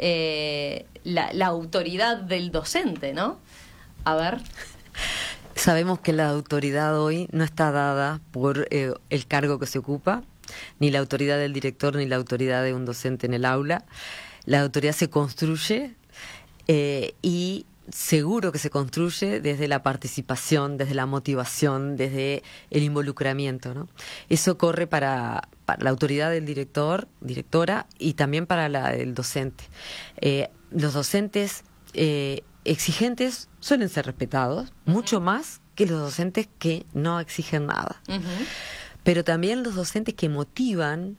eh, la, la autoridad del docente, ¿no? A ver... Sabemos que la autoridad hoy no está dada por eh, el cargo que se ocupa, ni la autoridad del director, ni la autoridad de un docente en el aula. La autoridad se construye eh, y seguro que se construye desde la participación, desde la motivación, desde el involucramiento, ¿no? Eso corre para, para la autoridad del director, directora, y también para la del docente. Eh, los docentes... Eh, exigentes suelen ser respetados, mucho más que los docentes que no exigen nada. Uh-huh. Pero también los docentes que motivan,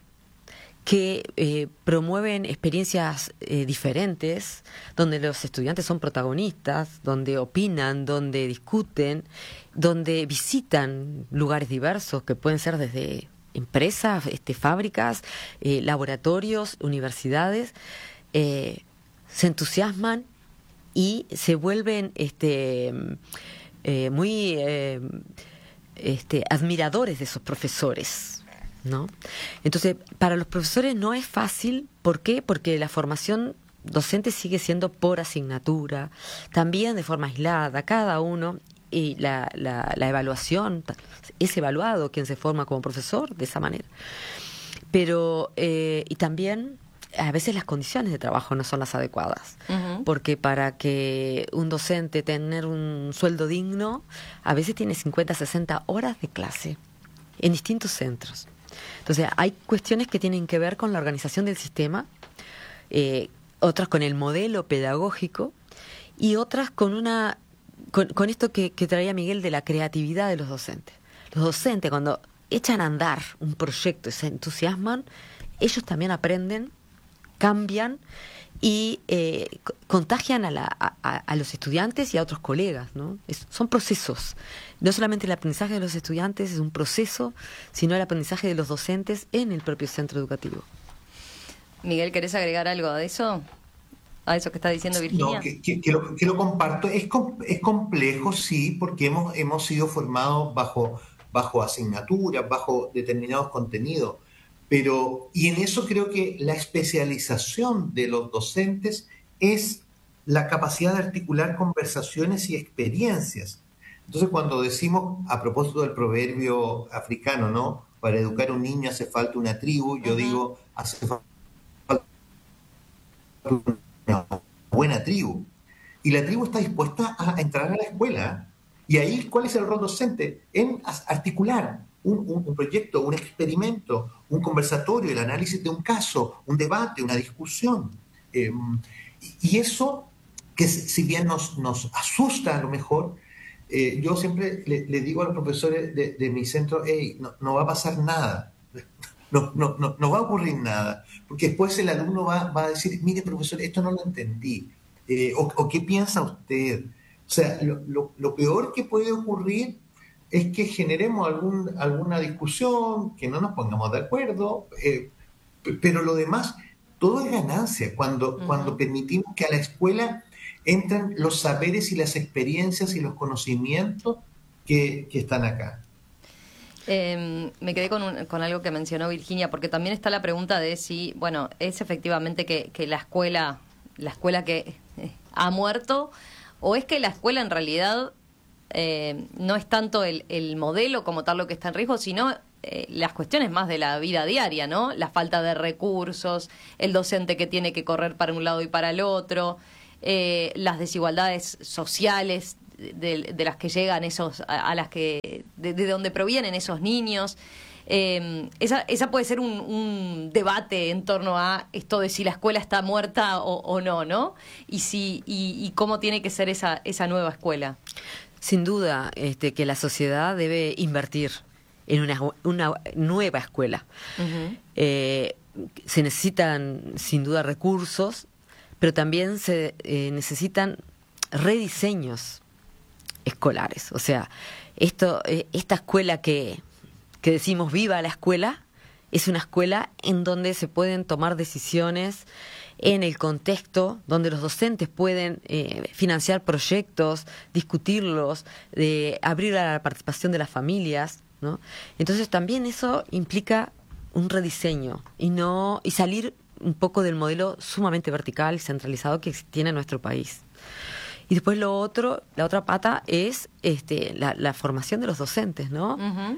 que eh, promueven experiencias eh, diferentes, donde los estudiantes son protagonistas, donde opinan, donde discuten, donde visitan lugares diversos, que pueden ser desde empresas, este, fábricas, eh, laboratorios, universidades, eh, se entusiasman y se vuelven este eh, muy eh, este, admiradores de esos profesores, ¿no? Entonces, para los profesores no es fácil. ¿Por qué? Porque la formación docente sigue siendo por asignatura, también de forma aislada, cada uno, y la, la, la evaluación, es evaluado quien se forma como profesor de esa manera. Pero, eh, y también... a veces las condiciones de trabajo no son las adecuadas, uh-huh. porque para que un docente tener un sueldo digno, a veces tiene cincuenta, sesenta horas de clase en distintos centros. Entonces hay cuestiones que tienen que ver con la organización del sistema, eh, otras con el modelo pedagógico y otras con una con, con esto que, que traía Miguel de la creatividad de los docentes. Los docentes, cuando echan a andar un proyecto y se entusiasman, ellos también aprenden, cambian y eh, contagian a, la, a, a los estudiantes y a otros colegas, ¿no? Es, son procesos. No solamente el aprendizaje de los estudiantes es un proceso, sino el aprendizaje de los docentes en el propio centro educativo. Miguel, ¿querés agregar algo de eso? A eso que está diciendo Virginia. No, que, que, que, lo, que lo comparto. Es, es complejo, sí, porque hemos, hemos sido formados bajo, bajo asignaturas, bajo determinados contenidos. Pero, y en eso creo que la especialización de los docentes es la capacidad de articular conversaciones y experiencias. Entonces, cuando decimos, a propósito del proverbio africano, ¿no? Para educar a un niño hace falta una tribu, yo uh-huh. digo, hace falta una buena tribu. Y la tribu está dispuesta a entrar a la escuela. Y ahí, ¿cuál es el rol docente? En articular Un, un, un proyecto, un experimento, un conversatorio, el análisis de un caso, un debate, una discusión. Eh, y eso, que si bien nos, nos asusta a lo mejor, eh, yo siempre le, le digo a los profesores de, de mi centro, hey, no, no va a pasar nada, no, no, no, no va a ocurrir nada, porque después el alumno va, va a decir, mire profesor, esto no lo entendí, eh, o, o ¿qué piensa usted? O sea, lo, lo, lo peor que puede ocurrir es que generemos algún, alguna discusión, que no nos pongamos de acuerdo, eh, pero lo demás, todo es ganancia cuando, uh-huh. cuando permitimos que a la escuela entren los saberes y las experiencias y los conocimientos que, que están acá. Eh, me quedé con, un, con algo que mencionó Virginia, porque también está la pregunta de si, bueno, es efectivamente que, que la escuela, la escuela que ha muerto, o es que la escuela en realidad eh, no es tanto el, el modelo como tal lo que está en riesgo, sino eh, las cuestiones más de la vida diaria, ¿no? La falta de recursos, el docente que tiene que correr para un lado y para el otro, eh, las desigualdades sociales de, de las que llegan esos, a, a las que, de, de donde provienen esos niños. Eh, esa, esa puede ser un, un debate en torno a esto de si la escuela está muerta o, o no, ¿no? Y si y, y cómo tiene que ser esa, esa nueva escuela. Sin duda, este, que la sociedad debe invertir en una, una nueva escuela. Uh-huh. Eh, se necesitan, sin duda, recursos, pero también se eh, necesitan rediseños escolares. O sea, esto, eh, esta escuela que, que decimos viva la escuela, es una escuela en donde se pueden tomar decisiones en el contexto, donde los docentes pueden eh, financiar proyectos, discutirlos, de abrir a la participación de las familias, ¿no? Entonces también eso implica un rediseño y no y salir un poco del modelo sumamente vertical y centralizado que tiene nuestro país. Y después lo otro, la otra pata es este, la, la formación de los docentes, ¿no? Uh-huh.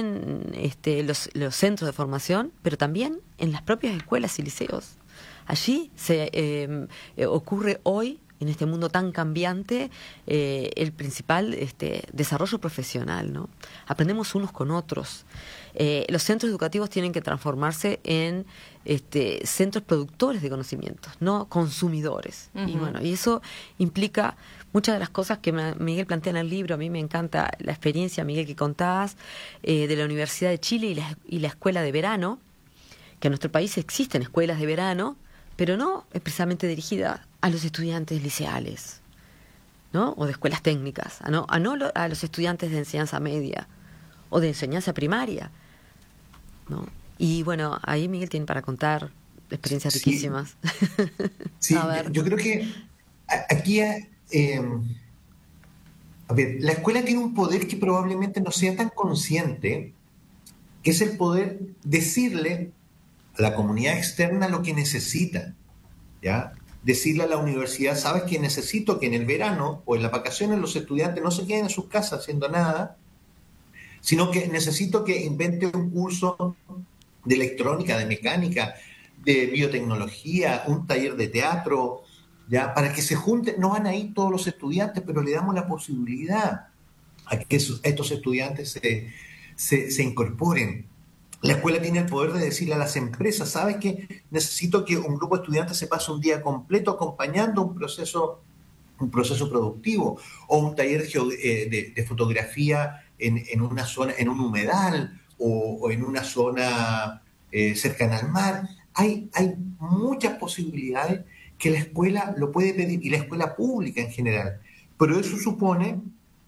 En este, los, los centros de formación, pero también en las propias escuelas y liceos. Allí se eh, eh, ocurre hoy, en este mundo tan cambiante, eh, el principal este, desarrollo profesional, ¿no? Aprendemos unos con otros. Eh, los centros educativos tienen que transformarse en este, centros productores de conocimientos, no consumidores. Uh-huh. Y bueno, y eso implica muchas de las cosas que Miguel plantea en el libro. A mí me encanta la experiencia, Miguel, que contás eh, de la Universidad de Chile y la, y la escuela de verano, que en nuestro país existen escuelas de verano, pero no precisamente dirigidas a los estudiantes liceales, ¿no? O de escuelas técnicas, a no, a no lo, a los estudiantes de enseñanza media o de enseñanza primaria, ¿no? Y bueno, ahí Miguel tiene para contar experiencias sí. riquísimas. Sí, a ver. Yo creo que aquí, eh, a ver, la escuela tiene un poder que probablemente no sea tan consciente, que es el poder decirle a la comunidad externa lo que necesita, ¿ya? Decirle a la universidad, sabes que necesito que en el verano o en las vacaciones los estudiantes no se queden en sus casas haciendo nada, sino que necesito que invente un curso de electrónica, de mecánica, de biotecnología, un taller de teatro, ¿ya? Para que se junten. No van a ir todos los estudiantes, pero le damos la posibilidad a que esos, estos estudiantes se, se, se incorporen. La escuela tiene el poder de decirle a las empresas, ¿sabes qué? Necesito que un grupo de estudiantes se pase un día completo acompañando un proceso, un proceso productivo, o un taller de, de, de fotografía en, en una zona, en un humedal, o, o en una zona eh, cercana al mar. Hay, hay muchas posibilidades que la escuela lo puede pedir, y la escuela pública en general. Pero eso supone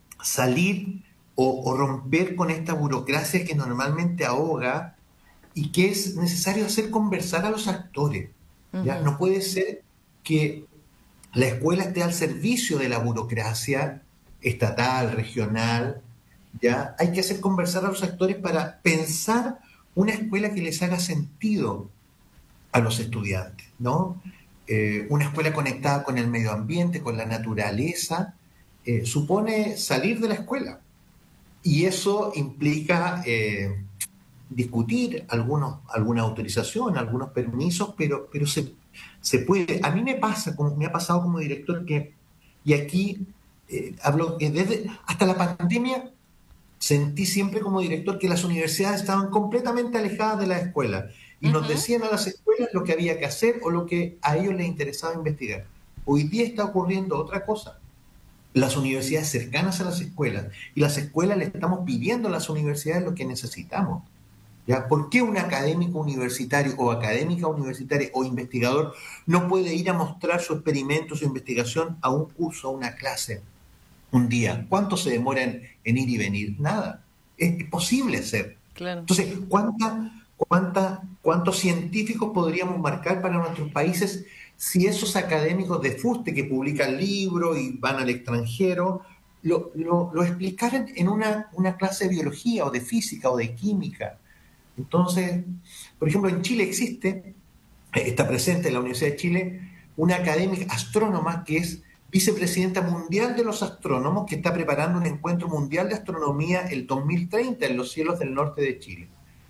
salir O, o romper con esta burocracia que normalmente ahoga y que es necesario hacer conversar a los actores. ¿Ya? Uh-huh. No puede ser que la escuela esté al servicio de la burocracia estatal, regional. ¿Ya? Hay que hacer conversar a los actores para pensar una escuela que les haga sentido a los estudiantes, ¿no? Eh, una escuela conectada con el medio ambiente, con la naturaleza, eh, supone salir de la escuela. Y eso implica eh, discutir algunos, alguna autorización, algunos permisos, pero, pero se, se puede. A mí me pasa, como me ha pasado como director, que, y aquí eh, hablo, que desde hasta la pandemia sentí siempre como director que las universidades estaban completamente alejadas de la escuela y uh-huh. nos decían a las escuelas lo que había que hacer o lo que a ellos les interesaba investigar. Hoy día está ocurriendo otra cosa. Las universidades cercanas a las escuelas, y las escuelas le estamos pidiendo a las universidades lo que necesitamos. ¿Ya? ¿Por qué un académico universitario o académica universitaria o investigador no puede ir a mostrar su experimento, su investigación a un curso, a una clase, un día? ¿Cuánto se demora en, en ir y venir? Nada. Es, es posible hacer. Claro. Entonces, ¿cuánta, ¿Cuánta, ¿Cuántos científicos podríamos marcar para nuestros países si esos académicos de fuste que publican libros y van al extranjero lo, lo, lo explicaran en una, una clase de biología o de física o de química? Entonces, por ejemplo, en Chile existe, está presente en la Universidad de Chile, una académica astrónoma que es vicepresidenta mundial de los astrónomos, que está preparando un encuentro mundial de astronomía el dos mil treinta en los cielos del norte de Chile.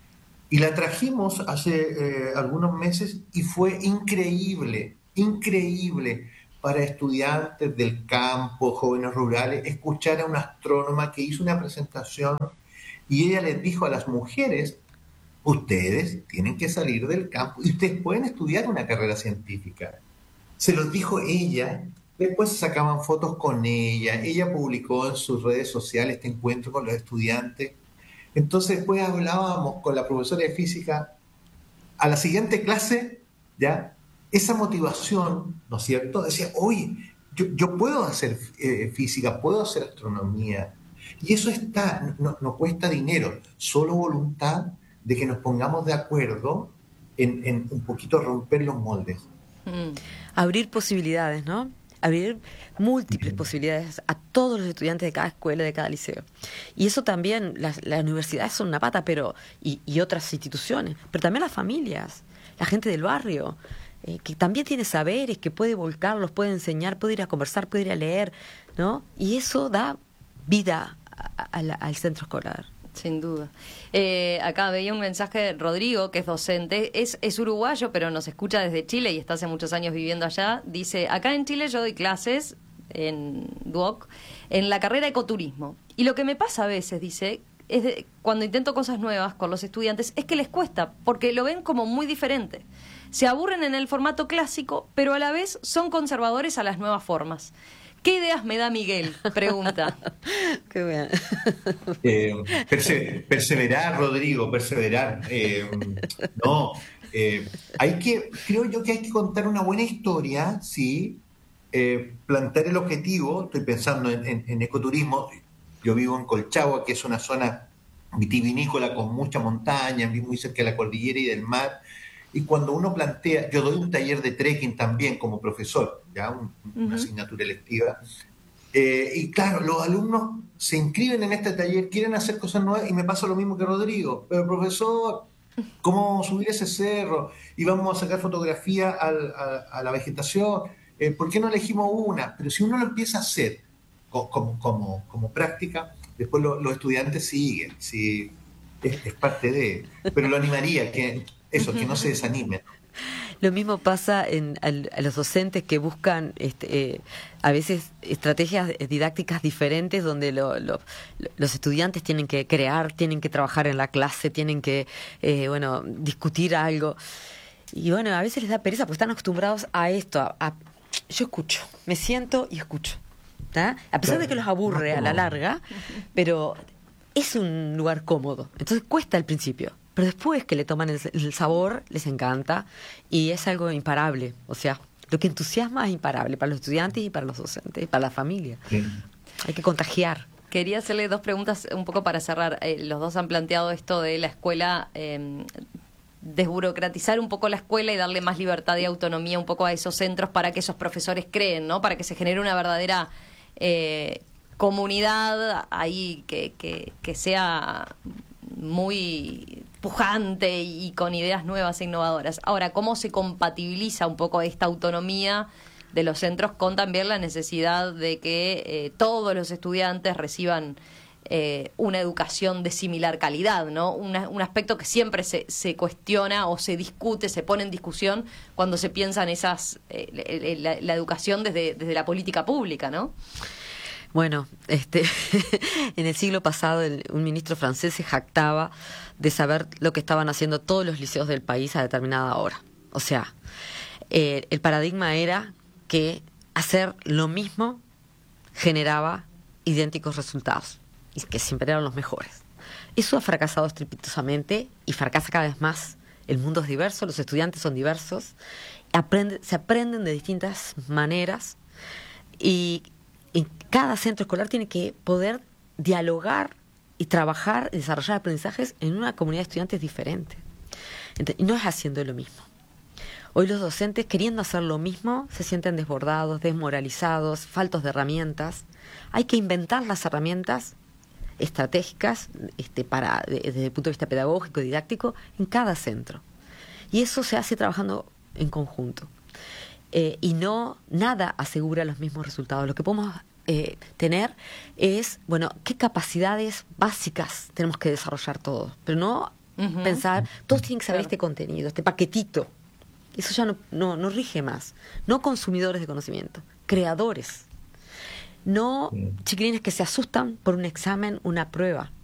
Y la trajimos hace eh, algunos meses y fue increíble, increíble para estudiantes del campo, jóvenes rurales, escuchar a una astrónoma que hizo una presentación y ella les dijo a las mujeres: ustedes tienen que salir del campo y ustedes pueden estudiar una carrera científica. Se los dijo ella, después se sacaban fotos con ella, ella publicó en sus redes sociales este encuentro con los estudiantes. Entonces después hablábamos con la profesora de física a la siguiente clase, ¿ya? Esa motivación, ¿no es cierto? Decía, oye, yo, yo puedo hacer eh, física, puedo hacer astronomía. Y eso está, no, no cuesta dinero, solo voluntad de que nos pongamos de acuerdo en, en un poquito romper los moldes. Mm. Abrir posibilidades, ¿no? Abrir múltiples posibilidades a todos los estudiantes de cada escuela, de cada liceo. Y eso también, las, las universidades son una pata, pero y, y otras instituciones, pero también las familias, la gente del barrio, eh, que también tiene saberes, que puede volcarlos, puede enseñar, puede ir a conversar, puede ir a leer, ¿no? Y eso da vida a, a la, al centro escolar. Sin duda. Eh, acá veía un mensaje de Rodrigo, que es docente, es, es uruguayo, pero nos escucha desde Chile y está hace muchos años viviendo allá. Dice, acá en Chile yo doy clases en D U O C en la carrera de ecoturismo. Y lo que me pasa a veces, dice, es de, cuando intento cosas nuevas con los estudiantes, es que les cuesta, porque lo ven como muy diferente. Se aburren en el formato clásico, pero a la vez son conservadores a las nuevas formas. ¿Qué ideas me da Miguel? Pregunta. Qué bueno. Eh, perse perseverar, Rodrigo, perseverar. Eh, no, eh, hay que, creo yo que hay que contar una buena historia, sí, eh, plantear el objetivo. Estoy pensando en, en, en ecoturismo. Yo vivo en Colchagua, que es una zona vitivinícola con mucha montaña, muy cerca de la cordillera y del mar. Y cuando uno plantea, yo doy un taller de trekking también como profesor, ya un, uh-huh. una asignatura electiva, eh, y claro, los alumnos se inscriben en este taller, quieren hacer cosas nuevas y me pasa lo mismo que Rodrigo, pero profesor, ¿cómo subir ese cerro? Y vamos a sacar fotografía al, a, a la vegetación, eh, ¿por qué no elegimos una? Pero si uno lo empieza a hacer como, como, como práctica, después lo, los estudiantes siguen, sí, es, es parte de, pero lo animaría que... Eso, que no se desanimen. Lo mismo pasa en, a, a los docentes que buscan este, eh, a veces estrategias didácticas diferentes donde lo, lo, los estudiantes tienen que crear, tienen que trabajar en la clase, tienen que eh, bueno, discutir algo. Y bueno, a veces les da pereza porque están acostumbrados a esto. A, a, yo escucho, me siento y escucho. ¿tá? A pesar de que los aburre a la larga, pero es un lugar cómodo. Entonces cuesta al principio. Pero después que le toman el, el sabor, les encanta y es algo imparable. O sea, lo que entusiasma es imparable para los estudiantes y para los docentes, y para la familia. Sí. Hay que contagiar. Quería hacerle dos preguntas un poco para cerrar. Eh, los dos han planteado esto de la escuela, eh, desburocratizar un poco la escuela y darle más libertad y autonomía un poco a esos centros para que esos profesores creen, ¿no? Para que se genere una verdadera eh, comunidad ahí que, que, que sea muy pujante y con ideas nuevas e innovadoras. Ahora, ¿cómo se compatibiliza un poco esta autonomía de los centros con también la necesidad de que eh, todos los estudiantes reciban eh, una educación de similar calidad, ¿no? Una, un aspecto que siempre se, se cuestiona o se discute, se pone en discusión cuando se piensa en esas eh, la, la educación desde, desde la política pública, ¿no? Bueno, este, en el siglo pasado el, un ministro francés se jactaba de saber lo que estaban haciendo todos los liceos del país a determinada hora. O sea, eh, el paradigma era que hacer lo mismo generaba idénticos resultados y que siempre eran los mejores. Eso ha fracasado estrepitosamente y fracasa cada vez más. El mundo es diverso, los estudiantes son diversos, aprende, se aprenden de distintas maneras y y cada centro escolar tiene que poder dialogar y trabajar y desarrollar aprendizajes en una comunidad de estudiantes diferente. Y no es haciendo lo mismo. Hoy los docentes, queriendo hacer lo mismo, se sienten desbordados, desmoralizados, faltos de herramientas. Hay que inventar las herramientas estratégicas este, para, desde el punto de vista pedagógico y didáctico en cada centro. Y eso se hace trabajando en conjunto. Eh, y no, nada asegura los mismos resultados. Lo que podemos eh, tener es, bueno, qué capacidades básicas tenemos que desarrollar todos. Pero no uh-huh. pensar, todos tienen que saber claro. este contenido, este paquetito. Eso ya no, no, no rige más. No consumidores de conocimiento, creadores. No chiquilines que se asustan por un examen, una prueba.